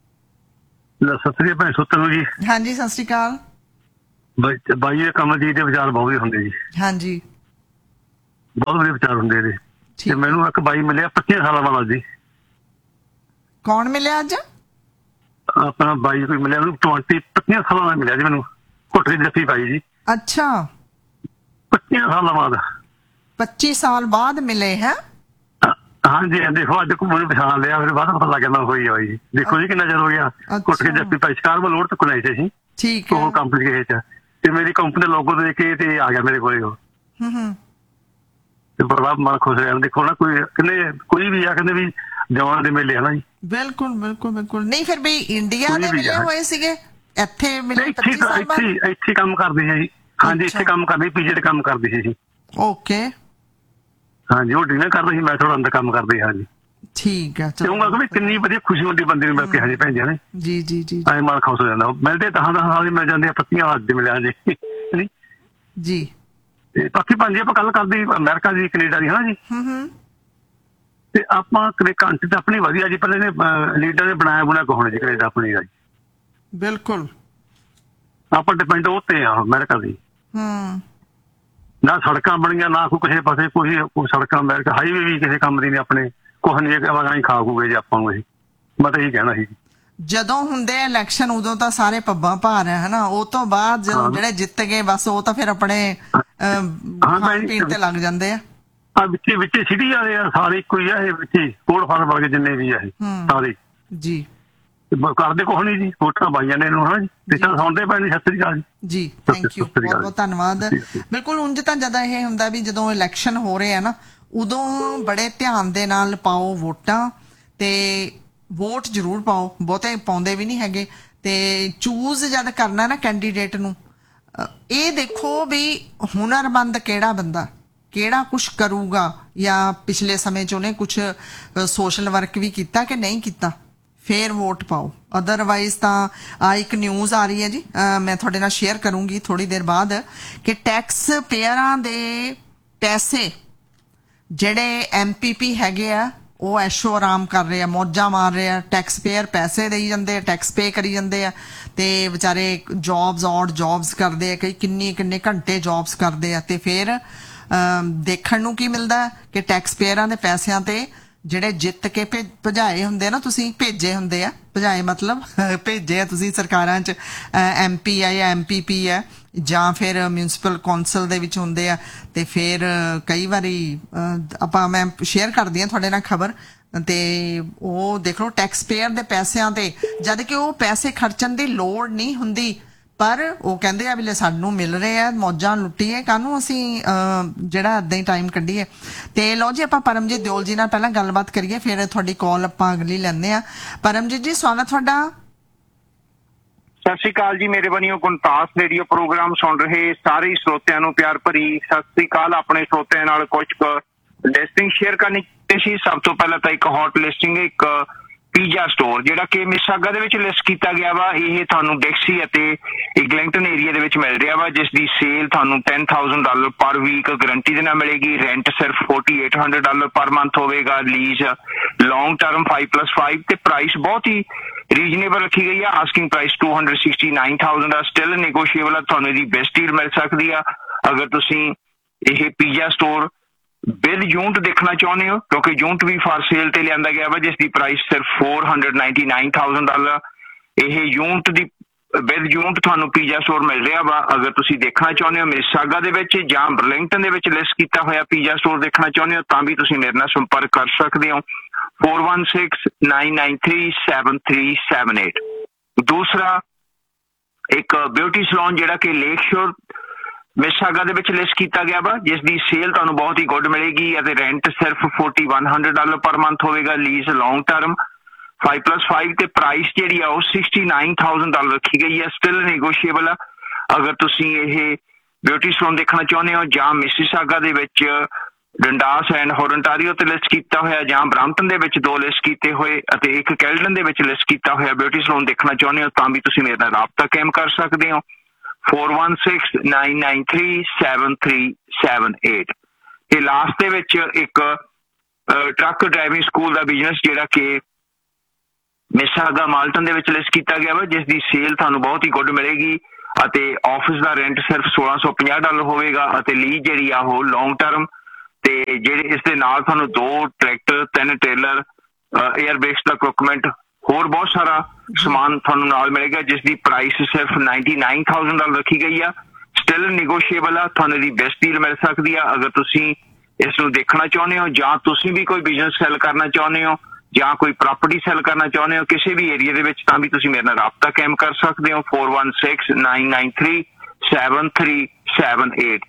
ਸਤਿ ਸ੍ਰੀ ਅਕਾਲ ਸੁੱਤਰ ਜੀ। ਹਾਂਜੀ ਸਤਿ ਸ੍ਰੀ ਅਕਾਲ। ਬਾਈ ਦੇ ਕਮਲਜੀਤ ਦੇ ਵਿਚਾਰ ਬਹੁਤ ਹੁੰਦੇ ਜੀ। ਹਾਂਜੀ ਬਹੁਤ ਵਧੀਆ ਵਿਚਾਰ ਹੁੰਦੇ ਨੇ। ਤੇ ਮੈਨੂੰ ਇੱਕ ਬਾਈ ਮਿਲਿਆ 25 ਸਾਲਾਂ ਵਾਲਾ ਜੀ। ਕੌਣ ਮਿਲਿਆ ਅੱਜ? ਆਪਣਾ ਬਾਈ ਕੋਈ ਮਿਲਿਆ ਮੈਨੂੰ 25 ਸਾਲਾਂ ਦਾ ਮਿਲਿਆ ਜੀ। ਮੈਨੂੰ ਘੁੱਟ ਕੇ ਜੱਫੀ ਪਾਈ ਜੀ। ਅੱਛਾ 25 ਸਾਲਾਂ ਬਾਅਦ। 25 ਸਾਲ ਬਾਅਦ ਮਿਲੇ ਹੈ? ਹਾਂਜੀ ਦੇਖੋ ਅੱਜ ਮੈਨੂੰ ਪਛਾਣ ਲਿਆ, ਫਿਰ ਬਾਅਦ ਪਤਾ ਲੱਗ ਜਾਂਦਾ ਹੋਈ ਆ ਜੀ। ਦੇਖੋ ਜੀ ਕਿੰਨਾ ਚਿਰ ਹੋ ਗਿਆ। ਘੁੱਟ ਕੇ ਜੱਫੀ ਪਾਈ ਸ਼ਿਕਾਰ ਵੱਲੋਂ ਤੋਂ ਕੁਨਾਈ ਸੀ। ਠੀਕ ਹੈ। ਉਹ ਕੰਪਨੀ ਗਏ ਚ ਤੇ ਮੇਰੀ ਕੰਪਨੀ ਦਾ ਲੋਗੋ ਦੇਖ ਕੇ ਤੇ ਆ ਗਿਆ ਮੇਰੇ ਕੋਲੇ ਉਹ। ਤੇ ਬੜਾ ਮਨ ਖੁਸ਼ ਰਿਹਾ। ਦੇਖੋ ਨਾ ਕੋਈ ਵੀ ਆ ਕਹਿੰਦੇ ਵੀ ਜਵਾਨ ਦੇ ਮੇਲੇ ਹਨਾ ਜੀ। ਬਿਲਕੁਲ ਬਿਲਕੁਲ ਬਿਲਕੁਲ। ਨਹੀਂ ਫਿਰ ਵੀ ਇੰਡੀਆ ਦੇ ਮਿਲੇ ਹੋਏ ਸੀਗੇ, ਇੱਥੇ ਮਿਲੇ? ਇੱਥੇ ਕੰਮ ਕਰਦੇ ਸੀ ਜੀ। ਹਾਂਜੀ ਇੱਥੇ ਕੰਮ ਕਰਦੇ, ਪੀਜੀ ਤੇ ਕੰਮ ਕਰਦੇ ਸੀ ਜੀ। ਓਕੇ ਹਾਂਜੀ ਉਹ ਡਿਨਰ ਕਰਦੇ ਸੀ, ਮੈਂ ਥੋੜਾ ਅੰਦਰ ਕੰਮ ਕਰਦੇ। ਹਾਂਜੀ ਠੀਕ ਹੈ। ਚਲੋ ਵੀ ਕਿੰਨੀ ਵਧੀਆ ਖੁਸ਼ੀ ਹੁੰਦੀ ਬੰਦੇ ਨੂੰ ਮਿਲ ਕੇ। ਹਾਂਜੀ ਭੈਣ ਜੀ ਨੇ ਜੀ ਜੀ ਜੀ ਐ ਮਨ ਖੁਸ਼ ਹੋ ਜਾਂਦਾ। ਮਿਲਦੇ ਤਾਂ ਸਾਲ ਮਿਲ ਜਾਂਦੇ ਆ, ਪੱਤੀਆਂ ਅੱਜ ਮਿਲਿਆ ਜੀ ਜੀ। ਤੇ ਬਾਕੀ ਭਾਂਜੀ ਆਪਾਂ ਗੱਲ ਕਰਦੇ ਅਮਰੀਕਾ ਦੀ, ਕੈਨੇਡਾ ਦੀ ਹਨਾ ਜੀ। ਤੇ ਆਪਾਂ ਕੰਟਰੀ ਤਾਂ ਆਪਣੀ ਵਧੀਆ ਜੀ, ਪਰ ਇਹਨੇ ਲੀਡਰ ਨੇ ਬਣਾਇਆ ਬੁਣਾ ਕੌਣ ਜੀ ਕੈਨੇਡਾ ਆਪਣੀ ਦਾ ਜੀ। ਬਿਲਕੁਲ ਆਪਾਂ ਡਿਪੈਂਡ ਉੱਤੇ ਆ ਅਮਰੀਕਾ ਦੀ। ਨਾ ਸੜਕਾਂ ਬਣੀਆਂ, ਨਾ ਕੋਈ ਕਿਸੇ ਪਾਸੇ ਕੋਈ ਸੜਕਾਂ ਅਮਰੀਕਾ ਹਾਈਵੇ ਵੀ ਕਿਸੇ ਕੰਮ ਦੀ ਨੇ ਆਪਣੇ ਕੁਛ ਨਹੀਂ ਹੀ ਖਾ ਖੂਗੇ ਜੀ ਆਪਾਂ ਨੂੰ। ਇਹ ਮੈਂ ਤਾਂ ਇਹੀ ਕਹਿਣਾ ਸੀ। ਜਦੋਂ ਹੁੰਦੇ ਇਲੈਕਸ਼ਨ ਉਦੋਂ ਤਾਂ ਸਾਰੇ ਪੱਬਾਂ ਭਾਰ ਹੈ ਹਨਾ, ਉਹ ਤੋਂ ਬਾਅਦ ਜਦੋਂ ਜਿਹੜੇ ਜਿੱਤ ਗਏ ਬਸ ਉਹ ਤਾਂ ਫਿਰ ਆਪਣੇ ਖਾਣ ਪੀਣ ਤੇ ਲੱਗ ਜਾਂਦੇ ਆ। ਵਿੱਚ ਸਿਟੀ ਵਾਲੇ ਆ ਸਾਰੇ ਇੱਕੋ ਹੀ ਆ। ਇਹ ਵਿੱਚ ਕੋੜ ਫਾਰ ਵਰਗੇ ਜਿੰਨੇ ਵੀ ਆ ਇਹ ਸਾਰੇ ਜੀ ਕਰਦੇ ਕੁਛ ਨਹੀਂ ਜੀ। ਵੋਟਾਂ ਪਾਈਆਂ ਨੇ ਇਹਨੂੰ ਹਨਾ ਜੀ। ਤੇ ਚੱਲ ਸੁਣਦੇ ਪਏ ਨੇ। ਸਤਿ ਸ੍ਰੀ ਅਕਾਲ ਜੀ। ਥੈਂਕ ਯੂ, ਬਹੁਤ ਬਹੁਤ ਧੰਨਵਾਦ। ਬਿਲਕੁਲ ਉਂਝ ਤਾਂ ਜਦੋਂ ਇਹ ਹੁੰਦਾ ਵੀ ਜਦੋਂ ਇਲੈਕਸ਼ਨ ਹੋ ਰਹੇ ਆ ਨਾ ਉਦੋਂ ਬੜੇ ਧਿਆਨ ਦੇ ਨਾਲ ਪਾਓ ਵੋਟਾਂ। ਤੇ ਵੋਟ ਜ਼ਰੂਰ ਪਾਓ, ਬਹੁਤੇ ਪਾਉਂਦੇ ਵੀ ਨਹੀਂ ਹੈਗੇ। ਤੇ ਚੂਜ਼ ਜਦ ਕਰਨਾ ਨਾ ਕੈਂਡੀਡੇਟ ਨੂੰ, ਇਹ ਦੇਖੋ ਵੀ ਹੁਨਰਮੰਦ ਕਿਹੜਾ ਬੰਦਾ, ਕਿਹੜਾ ਕੁਛ ਕਰੂਗਾ, ਜਾਂ ਪਿਛਲੇ ਸਮੇਂ 'ਚ ਉਹਨੇ ਕੁਛ ਸੋਸ਼ਲ ਵਰਕ ਵੀ ਕੀਤਾ ਕਿ ਨਹੀਂ ਕੀਤਾ, ਫੇਰ ਵੋਟ ਪਾਓ। ਅਦਰਵਾਈਜ਼ ਤਾਂ ਇੱਕ ਨਿਊਜ਼ ਆ ਰਹੀ ਹੈ ਜੀ, ਮੈਂ ਤੁਹਾਡੇ ਨਾਲ ਸ਼ੇਅਰ ਕਰੂੰਗੀ ਥੋੜੀ ਦੇਰ ਬਾਅਦ, ਕਿ ਟੈਕਸ ਪੇਅਰਾਂ ਦੇ ਪੈਸੇ ਜਿਹੜੇ MPP ਹੈਗੇ ਆ ਉਹ ਐਸ਼ੋ ਆਰਾਮ ਕਰ ਰਹੇ ਆ, ਮੌਜਾਂ ਮਾਰ ਰਹੇ ਆ। ਟੈਕਸ ਪੇਅਰ ਪੈਸੇ ਦੇਈ ਜਾਂਦੇ ਆ, ਟੈਕਸ ਪੇ ਕਰੀ ਜਾਂਦੇ ਆ, ਤੇ ਵਿਚਾਰੇ ਜੌਬਸ ਔਰ ਜੌਬਸ ਕਰਦੇ ਆ, ਕਈ ਕਿੰਨੇ ਘੰਟੇ ਜੌਬਸ ਕਰਦੇ ਆ, ਤੇ ਫਿਰ ਦੇਖਣ ਨੂੰ ਕੀ ਮਿਲਦਾ ਕਿ ਟੈਕਸ ਪੇਅਰਾਂ ਦੇ ਪੈਸਿਆਂ ਤੇ ਜਿਹੜੇ ਜਿੱਤ ਕੇ ਭਜਾਏ ਹੁੰਦੇ ਆ ਨਾ, ਤੁਸੀਂ ਭੇਜੇ ਹੁੰਦੇ ਆ, ਭਜਾਏ ਮਤਲਬ ਭੇਜੇ ਆ ਤੁਸੀਂ ਸਰਕਾਰਾਂ 'ਚ, MP ਆ ਜਾਂ MPP ਆ ਜਾਂ ਫਿਰ ਮਿਊਨਿਸਪਲ ਕੌਂਸਲ ਦੇ ਵਿੱਚ ਹੁੰਦੇ ਆ, ਤੇ ਫਿਰ ਕਈ ਵਾਰੀ ਮੈਂ ਸ਼ੇਅਰ ਕਰਦੀ ਹਾਂ ਤੁਹਾਡੇ ਨਾਲ ਖਬਰ, ਤੇ ਉਹ ਦੇਖ ਲਓ ਟੈਕਸ ਪੇਅਰ ਦੇ ਪੈਸਿਆਂ ਤੇ, ਜਦ ਕਿ ਉਹ ਪੈਸੇ ਖਰਚਣ ਦੀ ਲੋੜ ਨਹੀਂ ਹੁੰਦੀ, ਪਰ ਉਹ ਕਹਿੰਦੇ ਆ ਵੀ ਸਾਨੂੰ ਮਿਲ ਰਹੇ ਆ, ਮੌਜਾਂ ਲੁੱਟੀਏ, ਕਾਹਨੂੰ ਅਸੀਂ ਜਿਹੜਾ ਏਦਾਂ ਹੀ ਟਾਈਮ ਕੱਢੀਏ। ਤੇ ਲਓ ਜੀ, ਆਪਾਂ ਪਰਮਜੀਤ ਦਿਓਲ ਜੀ ਨਾਲ ਪਹਿਲਾਂ ਗੱਲਬਾਤ ਕਰੀਏ, ਫਿਰ ਤੁਹਾਡੀ ਕਾਲ ਆਪਾਂ ਅਗਲੀ ਲੈਂਦੇ ਆ। ਪਰਮਜੀਤ ਜੀ, ਸਵਾਗਤ ਤੁਹਾਡਾ। ਸਤਿ ਸ਼੍ਰੀ ਅਕਾਲ ਜੀ, ਮੇਰੇ ਬਣੀਓ ਗੁਣਤਾਸ ਰੇਡੀਓ ਪ੍ਰੋਗਰਾਮ ਸੁਣ ਰਹੇ ਸਾਰੇ ਸਰੋਤਿਆਂ ਨੂੰ ਪਿਆਰ ਭਰੀ ਸਤਿ ਸ਼੍ਰੀ ਅਕਾਲ। ਆਪਣੇ ਸਰੋਤਿਆਂ ਨਾਲ ਕੁਝ ਲਿਸਟਿੰਗ ਸ਼ੇਅਰ ਕਰਨੀ ਸੀ। ਸਭ ਤੋਂ ਪਹਿਲਾਂ ਤਾਂ ਇੱਕ ਹੌਟ ਲਿਸਟਿੰਗ, ਇੱਕ ਪੀਜ਼ਾ ਸਟੋਰ ਜਿਹੜਾ ਕਿ ਮਿਸਾਗਾ ਦੇ ਵਿੱਚ ਲਿਸਟ ਕੀਤਾ ਗਿਆ ਵਾ। ਇਹ ਤੁਹਾਨੂੰ ਡਿਕਸੀ ਅਤੇ ਇਗਲਿੰਗਟਨ ਏਰੀਆ ਦੇ ਵਿੱਚ ਮਿਲ ਰਿਹਾ ਵਾ, ਜਿਸ ਦੀ ਸੇਲ ਤੁਹਾਨੂੰ $10,000 ਪਰ ਵੀਕ ਗਰੰਟੀ ਦੇ ਨਾਲ ਮਿਲੇਗੀ। ਰੈਂਟ ਸਿਰਫ $4,800 ਪਰ ਮੰਥ ਹੋਵੇਗਾ। ਲੀਜ਼ ਲੌਂਗ ਟਰਮ 5+5, ਤੇ ਪ੍ਰਾਈਸ ਬਹੁਤ ਹੀ ਰੀਜਨੇਬਲ ਰੱਖੀ ਗਈ ਆ। ਆਸਕਿੰਗ ਪ੍ਰਾਈਸ $269,000 ਆ, ਸਟਿਲ ਨੈਗੋਸ਼ੀਏਬਲ ਆ। ਤੁਹਾਨੂੰ ਇਹਦੀ ਬੈਸਟ ਡੀਲ ਮਿਲ ਸਕਦੀ ਆ ਅਗਰ ਤੁਸੀਂ ਇਹ ਪੀਜ਼ਾ ਸਟੋਰ ਵਿਦ ਯੂਨਿਟ ਦੇਖਣਾ ਚਾਹੁੰਦੇ ਹੋ, ਕਿਉਂਕਿ ਯੂਨਿਟ ਵੀ ਫਾਰ ਸੇਲ ਤੇ ਲਿਆਂਦਾ ਗਿਆ ਵਾ, ਜਿਸ ਦੀ ਪ੍ਰਾਈਸ ਸਿਰਫ $499,000। ਇਹ ਯੂਨਿਟ ਦੀ ਵਿਦ ਯੂਨਿਟ ਤੁਹਾਨੂੰ ਪੀਜ਼ਾ ਸਟੋਰ ਮਿਲ ਰਿਹਾ ਵਾ। ਅਗਰ ਤੁਸੀਂ ਦੇਖਣਾ ਚਾਹੁੰਦੇ ਹੋ ਮਿਸਾਗਾ ਦੇ ਵਿੱਚ ਜਾਂ ਬਰਲਿੰਗਟਨ ਦੇ ਵਿੱਚ ਲਿਸਟ ਕੀਤਾ ਹੋਇਆ ਪੀਜ਼ਾ ਸਟੋਰ ਦੇਖਣਾ ਚਾਹੁੰਦੇ ਹੋ, ਤਾਂ ਵੀ ਤੁਸੀਂ ਮੇਰੇ ਨਾਲ ਸੰਪਰਕ ਕਰ ਸਕਦੇ ਹੋ 4169937378। ਦੂਸਰਾ ਇੱਕ ਬਿਊਟੀ ਸਲੂਨ ਜਿਹੜਾ ਕਿ ਲੇਕ ਸ਼ੋਰ ਮਿਸਾਗਾ ਦੇ ਵਿੱਚ ਲਿਸਟ ਕੀਤਾ ਗਿਆ ਵਾ, ਜਿਸ ਦੀ ਸੇਲ ਤੁਹਾਨੂੰ ਬਹੁਤ ਹੀ ਗੁੱਡ ਮਿਲੇਗੀ ਅਤੇ ਰੈਂਟ ਸਿਰਫ $4,100 ਪਰ ਮੰਥ ਹੋਵੇਗਾ। ਲੀਜ਼ ਲੌਂਗ ਟਰਮ 5+5, ਤੇ ਪ੍ਰਾਈਸ ਜਿਹੜੀ ਆ ਉਹ $69,000 ਰੱਖੀ ਗਈ ਹੈ, ਸਟਿਲ ਨੈਗੋਸ਼ੀਏਬਲ ਆ। ਅਗਰ ਤੁਸੀਂ ਇਹ ਬਿਊਟੀ ਸਲੂਨ ਦੇਖਣਾ ਚਾਹੁੰਦੇ ਹੋ ਜਾਂ ਮਿਸੀਸਾਗਾ ਦੇ ਵਿੱਚ ਡੰਡਾਸ ਐਂਡ ਹੋਰੰਟਾਰੀਓ ਤੇ ਲਿਸਟ ਕੀਤਾ ਹੋਇਆ, ਜਾਂ ਬ੍ਰਾਂਪਟਨ ਦੇ ਵਿੱਚ 2 ਲਿਸਟ ਕੀਤੇ ਹੋਏ ਅਤੇ ਇੱਕ ਕੈਲਡਨ ਦੇ ਵਿੱਚ ਲਿਸਟ ਕੀਤਾ ਹੋਇਆ ਬਿਊਟੀ ਸਲੂਨ ਦੇਖਣਾ ਚਾਹੁੰਦੇ ਹੋ, ਤਾਂ ਵੀ ਤੁਸੀਂ ਮੇਰੇ ਨਾਲ ਰਾਬਤਾ ਕਾਇਮ ਕਰ ਸਕਦੇ ਹੋ 4169937378। ਤੇ ਲਾਸਟ ਦੇ ਵਿੱਚ ਇੱਕ ਟਰੱਕ ਡਰਾਈਵਿੰਗ ਸਕੂਲ ਦਾ ਬਿਜ਼ਨਸ ਜਿਹੜਾ ਕਿ ਮਿਸਾਗਾ ਮਾਲਟਨ ਦੇ ਵਿੱਚ ਲਿਸਟ ਕੀਤਾ ਗਿਆ ਵਾ, ਜਿਸ ਦੀ ਸੇਲ ਤੁਹਾਨੂੰ ਬਹੁਤ ਹੀ ਗੁੱਡ ਮਿਲੇਗੀ ਅਤੇ ਆਫਿਸ ਦਾ ਰੈਂਟ ਸਿਰਫ $1,650 ਹੋਵੇਗਾ ਅਤੇ ਲੀਜ਼ ਜਿਹੜੀ ਆ ਉਹ ਲੌਂਗ ਟਰਮ, ਤੇ ਜਿਹੜੇ ਇਸ ਦੇ ਨਾਲ ਤੁਹਾਨੂੰ 2 ਟਰੈਕਟਰ, 3 ਟ੍ਰੇਲਰ, 에ਅਰ ਬ੍ਰੇਕਸ ਦਾ ਇਕਵਿਪਮੈਂਟ, ਹੋਰ ਬਹੁਤ ਸਾਰਾ ਸਮਾਨ ਤੁਹਾਨੂੰ ਨਾਲ ਮਿਲੇਗਾ, ਜਿਸ ਦੀ ਪ੍ਰਾਈਸ ਸਿਰਫ $99,000 ਰੱਖੀ ਗਈ ਆ। ਸਟਿਲ ਨੈਗੋਸ਼ੀਏਬਲ ਆ, ਤੁਹਾਨੂੰ ਇਹਦੀ ਬੈਸਟ ਡੀਲ ਮਿਲ ਸਕਦੀ ਆ ਅਗਰ ਤੁਸੀਂ ਇਸ ਨੂੰ ਦੇਖਣਾ ਚਾਹੁੰਦੇ ਹੋ, ਜਾਂ ਤੁਸੀਂ ਵੀ ਕੋਈ ਬਿਜ਼ਨਸ ਸੈੱਲ ਕਰਨਾ ਚਾਹੁੰਦੇ ਹੋ ਜਾਂ ਕੋਈ ਪ੍ਰਾਪਰਟੀ ਸੈੱਲ ਕਰਨਾ ਚਾਹੁੰਦੇ ਹੋ ਕਿਸੇ ਵੀ ਏਰੀਆ ਦੇ ਵਿੱਚ, ਤਾਂ ਵੀ ਤੁਸੀਂ ਮੇਰੇ ਨਾਲ ਰਾਬਤਾ ਕਾਇਮ ਕਰ ਸਕਦੇ ਹੋ 4169937378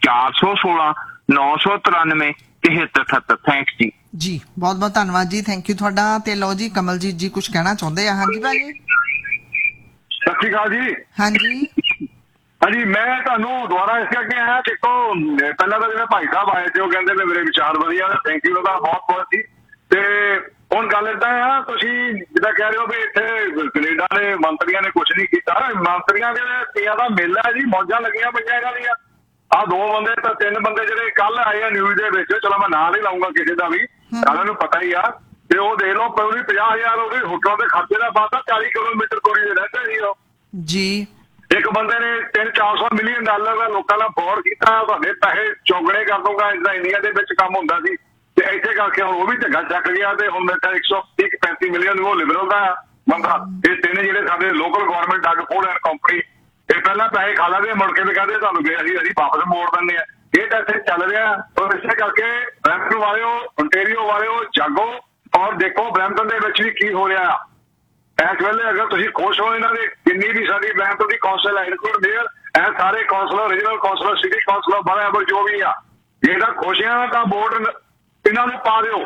416-993-7378। ਥੈਂਕਸ ਜੀ। ਜੀ ਬਹੁਤ ਬਹੁਤ ਧੰਨਵਾਦ ਜੀ, ਥੈਂਕ ਯੂ ਤੁਹਾਡਾ। ਤੇ ਲਓ ਜੀ, ਕਮਲਜੀਤ ਜੀ ਕੁਝ ਕਹਿਣਾ ਚਾਹੁੰਦੇ ਆ। ਹਾਂਜੀ ਭਾਜੀ। ਸਤਿ ਸ਼੍ਰੀ ਅਕਾਲ ਜੀ। ਹਾਂਜੀ ਹਾਂਜੀ, ਮੈਂ ਤੁਹਾਨੂੰ ਦੁਬਾਰਾ ਇਸ ਕਰਕੇ ਆਇਆ, ਦੇਖੋ ਪਹਿਲਾਂ ਤਾਂ ਜਿਹੜੇ ਭਾਈ ਸਾਹਿਬ ਆਏ ਸੀ ਉਹ ਕਹਿੰਦੇ ਨੇ ਮੇਰੇ ਵਿਚਾਰ ਵਧੀਆ, ਥੈਂਕ ਯੂ ਉਹਦਾ ਬਹੁਤ ਬਹੁਤ ਜੀ। ਤੇ ਹੁਣ ਗੱਲ ਏਦਾਂ ਆ, ਤੁਸੀਂ ਜਿੱਦਾਂ ਕਹਿ ਰਹੇ ਹੋ ਵੀ ਇੱਥੇ ਕੈਨੇਡਾ ਦੇ ਮੰਤਰੀਆਂ ਨੇ ਕੁਝ ਨਹੀਂ ਕੀਤਾ, ਮੰਤਰੀਆਂ ਦੇ ਤੀਆਂ ਦਾ ਮੇਲਾ ਹੈ ਜੀ, ਮੌਜਾਂ ਲੱਗੀਆਂ ਪਈਆਂ ਇਹਨਾਂ ਦੀਆਂ। ਆਹ 2 ਬੰਦੇ ਤਾਂ 3 ਬੰਦੇ ਜਿਹੜੇ ਕੱਲ ਆਏ ਆ ਨਿਊਜ਼ ਦੇ ਵਿੱਚ, ਚਲੋ ਮੈਂ ਨਾਂ ਨਹੀਂ ਲਾਉਂਗਾ ਕਿਸੇ ਦਾ ਵੀ, ਸਾਰਿਆਂ ਨੂੰ ਪਤਾ ਹੀ ਆ, ਤੇ ਉਹ ਦੇਖ ਲਓ ਪੂਰੀ 50,000 ਉਹਦੇ ਹੋਟਲਾਂ ਦੇ ਖਰਚੇ ਦਾ ਬਾਅਦ 40 ਕਿਲੋਮੀਟਰ ਦੂਰੀ ਦੇ ਰਹਿੰਦੇ ਸੀ ਉਹ ਜੀ। ਇੱਕ ਬੰਦੇ ਨੇ $300-400 ਮਿਲੀਅਨ ਦਾ ਲੋਕਾਂ ਨਾਲ ਫੋਰ ਕੀਤਾ, ਤੁਹਾਡੇ ਪੈਸੇ ਚੌਗਣੇ ਕਰ ਦੂੰਗਾ, ਇਦਾਂ ਇੰਡੀਆ ਦੇ ਵਿੱਚ ਕੰਮ ਹੁੰਦਾ ਸੀ, ਤੇ ਇੱਥੇ ਕਰਕੇ ਹੁਣ ਉਹ ਵੀ ਝੱਗਾ ਚੱਕ ਗਿਆ, ਤੇ ਹੁਣ ਮੇਰੇ 135 ਮਿਲੀਅਨ ਉਹ ਲਿਬਰਲ ਦਾ ਬੰਦਾ। ਇਹ 3 ਜਿਹੜੇ ਸਾਡੇ local government ਡੱਗ food and company, ਇਹ ਪਹਿਲਾਂ ਪੈਸੇ ਖਾ ਲੈਂਦੇ, ਮੁੜ ਕੇ ਵੀ ਕਹਿੰਦੇ ਤੁਹਾਨੂੰ ਅਸੀਂ ਵਾਪਸ ਮੋੜ ਦਿੰਦੇ ਆ। ਇਹ ਤਾਂ ਇੱਥੇ ਚੱਲ ਰਿਹਾ, ਔਰ ਇਸੇ ਕਰਕੇ ਬਰੈਂਪਟਨ ਵਾਲਿਓ, ontario ਵਾਲਿਓ ਜਾਗੋ ਔਰ ਦੇਖੋ ਬਰੈਂਪਟਨ ਦੇ ਵਿੱਚ ਵੀ ਕੀ ਹੋ ਰਿਹਾ ਇਸ ਵੇਲੇ। ਅਗਰ ਤੁਸੀਂ ਖੁਸ਼ ਹੋ ਇਹਨਾਂ ਦੇ, ਜਿੰਨੀ ਵੀ ਸਾਡੀ ਬਰੈਂਪਟਨ ਦੀ ਕੌਂਸਲ ਹੈ, ਇਨਕਲੂਡ ਮੇਅਰ ਐ ਸਾਰੇ councillor, regional councillor, city councillor, ਬਰਾਬਰ ਜੋ ਵੀ ਆ, ਜਿਹੜਾ ਖੁਸ਼ੀਆਂ ਦਾ ਬੋਰਡ ਇਹਨਾਂ ਨੂੰ ਪਾ ਦਿਓ,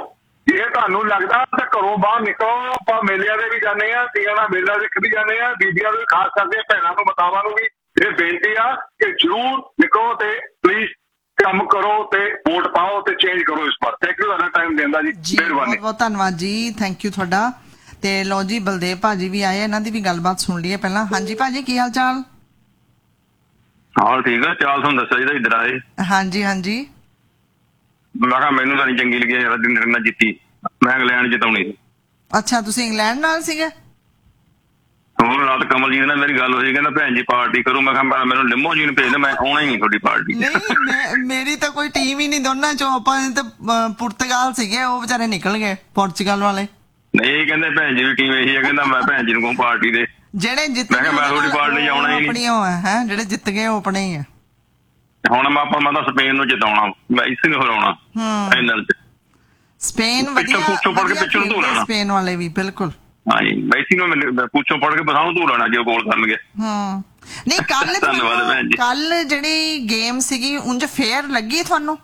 ਜੇ ਤੁਹਾਨੂੰ ਲੱਗਦਾ ਤਾਂ ਘਰੋਂ ਬਾਹਰ ਨਿਕਲੋ। ਆਪਾਂ ਮੇਲਿਆਂ ਦੇ ਵੀ ਜਾਂਦੇ ਆ, ਤੀਆਂ ਦਾ ਮੇਲਾ ਦੇਖ ਵੀ ਜਾਂਦੇ ਆ, ਬੀਬੀਆਂ ਨੂੰ ਖਾਸ ਕਰਕੇ ਭੈਣਾਂ ਨੂੰ ਮਾਤਾਵਾਂ ਨੂੰ ਵੀ ਇਹ ਬੇਨਤੀ ਆ ਕਿ ਜ਼ਰੂਰ ਨਿਕਲੋ ਤੇ ਪਲੀਜ਼ ਕੰਮ ਕਰੋ ਤੇ ਵੋਟ ਪਾਓ ਤੇ ਚੇਂਜ ਕਰੋ ਇਸ ਵਾਰ। ਥੈਂਕ ਯੂ, ਤੁਹਾਡਾ ਟਾਈਮ ਦੇਣ ਦਾ ਜੀ, ਮਿਹਰਬਾਨੀ। ਬਹੁਤ ਬਹੁਤ ਧੰਨਵਾਦ ਜੀ, ਥੈਂਕ ਯੂ ਤੁਹਾਡਾ। ਤੇ ਲਓ ਜੀ, ਬਲਦੇਵ ਭਾਜੀ ਵੀ ਆਏ, ਇਹਨਾਂ ਦੀ ਵੀ ਗੱਲਬਾਤ ਸੁਣ ਲਈਏ ਪਹਿਲਾਂ। ਹਾਂਜੀ ਭਾਜੀ, ਕੀ ਹਾਲ ਚਾਲ? ਹਾਲ ਠੀਕ ਆ। ਚਾਲ ਤੁਹਾਨੂੰ ਦੱਸਿਆ ਜਿਹਦਾ ਇੱਧਰ ਆਏ, ਹਾਂਜੀ ਹਾਂਜੀ। ਮੈਂ ਕਿਹਾ ਮੈਨੂੰ ਤਾਂ ਨਹੀਂ ਚੰਗੀ ਲੱਗੀ ਯਾਰ, ਦਿਨ ਨਾਲ ਜਿੱਤੀ, ਮੈਂ ਇੰਗਲੈਂਡ ਜਿਤਾਉਣੀ ਸੀ। ਅੱਛਾ, ਤੁਸੀਂ ਇੰਗਲੈਂਡ ਨਾਲ ਸੀਗੇ? ਹੋਰ ਰਾਤ ਕਮਲਜੀਤ ਨਾਲ ਮੇਰੀ ਗੱਲ ਹੋਈ, ਕਹਿੰਦਾ ਭੈਣ ਜੀ ਪਾਰਟੀ ਕਰੋ। ਮੈਂ ਕਿਹਾ ਮੈਨੂੰ ਲਿਮੋ ਜੀ ਨੂੰ ਭੇਜ ਦੇ, ਮੈਂ ਆਉਣਾ ਹੀ ਨਹੀਂ ਤੁਹਾਡੀ ਪਾਰਟੀ। ਨਹੀਂ, ਮੇਰੀ ਤਾਂ ਕੋਈ ਟੀਮ ਹੀ ਨਹੀਂ ਦੋਨਾਂ ਚੋਂ। ਆਪਾਂ ਤਾਂ ਪੁਰਤਗਾਲ ਸੀਗੇ, ਉਹ ਵਿਚਾਰੇ ਨਿਕਲ ਗਏ, ਪੋਰਚੁਗਲ ਵਾਲੇ। ਨਹੀਂ ਕਹਿੰਦੇ ਭੈਣ ਜੀ ਦੀ ਟੀਮ ਇਹੀ ਹੈ, ਕਹਿੰਦਾ ਮੈਂ ਭੈਣ ਜੀ ਨੂੰ ਕਹੂੰ ਪਾਰਟੀ ਦੇ। ਜਿਹੜੇ ਜਿੱਤ ਮੈਂ ਕਿਹਾ ਮੈਂ ਤੁਹਾਡੀ ਪਾਰਟੀ ਆਉਣਾ ਹੀ ਨਹੀਂ। ਆਪਣੀ ਜਿਹੜੇ ਜਿੱਤ ਗਏ ਉਹ ਆਪਣੇ ਹੀ ਆ। ਹੁਣ ਮੈਂ ਤਾਂ ਸਪੇਨ ਨੂੰ ਜਿਤਾਉਣਾ, ਮੈਂ ਇਸੇ ਨੂੰ ਹਰਾਉਣਾ ਫਾਈਨਲ ਚ। ਸਪੇਨ ਵਧੀਆ ਪੜ ਕੇ ਪਿੱਛੋਂ ਧੂ ਲੈਣਾ, ਸਪੇਨ ਵਾਲੇ ਵੀ ਬਿਲਕੁਲ। ਹਾਂਜੀ, ਮੈਸੀ ਨੂੰ ਪੁੱਛੋਂ ਪੜ ਕੇ ਬਸਾਉਂ ਧੂ ਲੈਣਾ ਜੇ ਉਹ ਗੋਲ ਕਰਨਗੇ। ਨਹੀਂ, ਕੱਲ ਜਿਹੜੀ ਗੇਮ ਸੀਗੀ ਉਂਝ ਫੇਅਰ ਲੱਗੀ ਤੁਹਾਨੂੰ?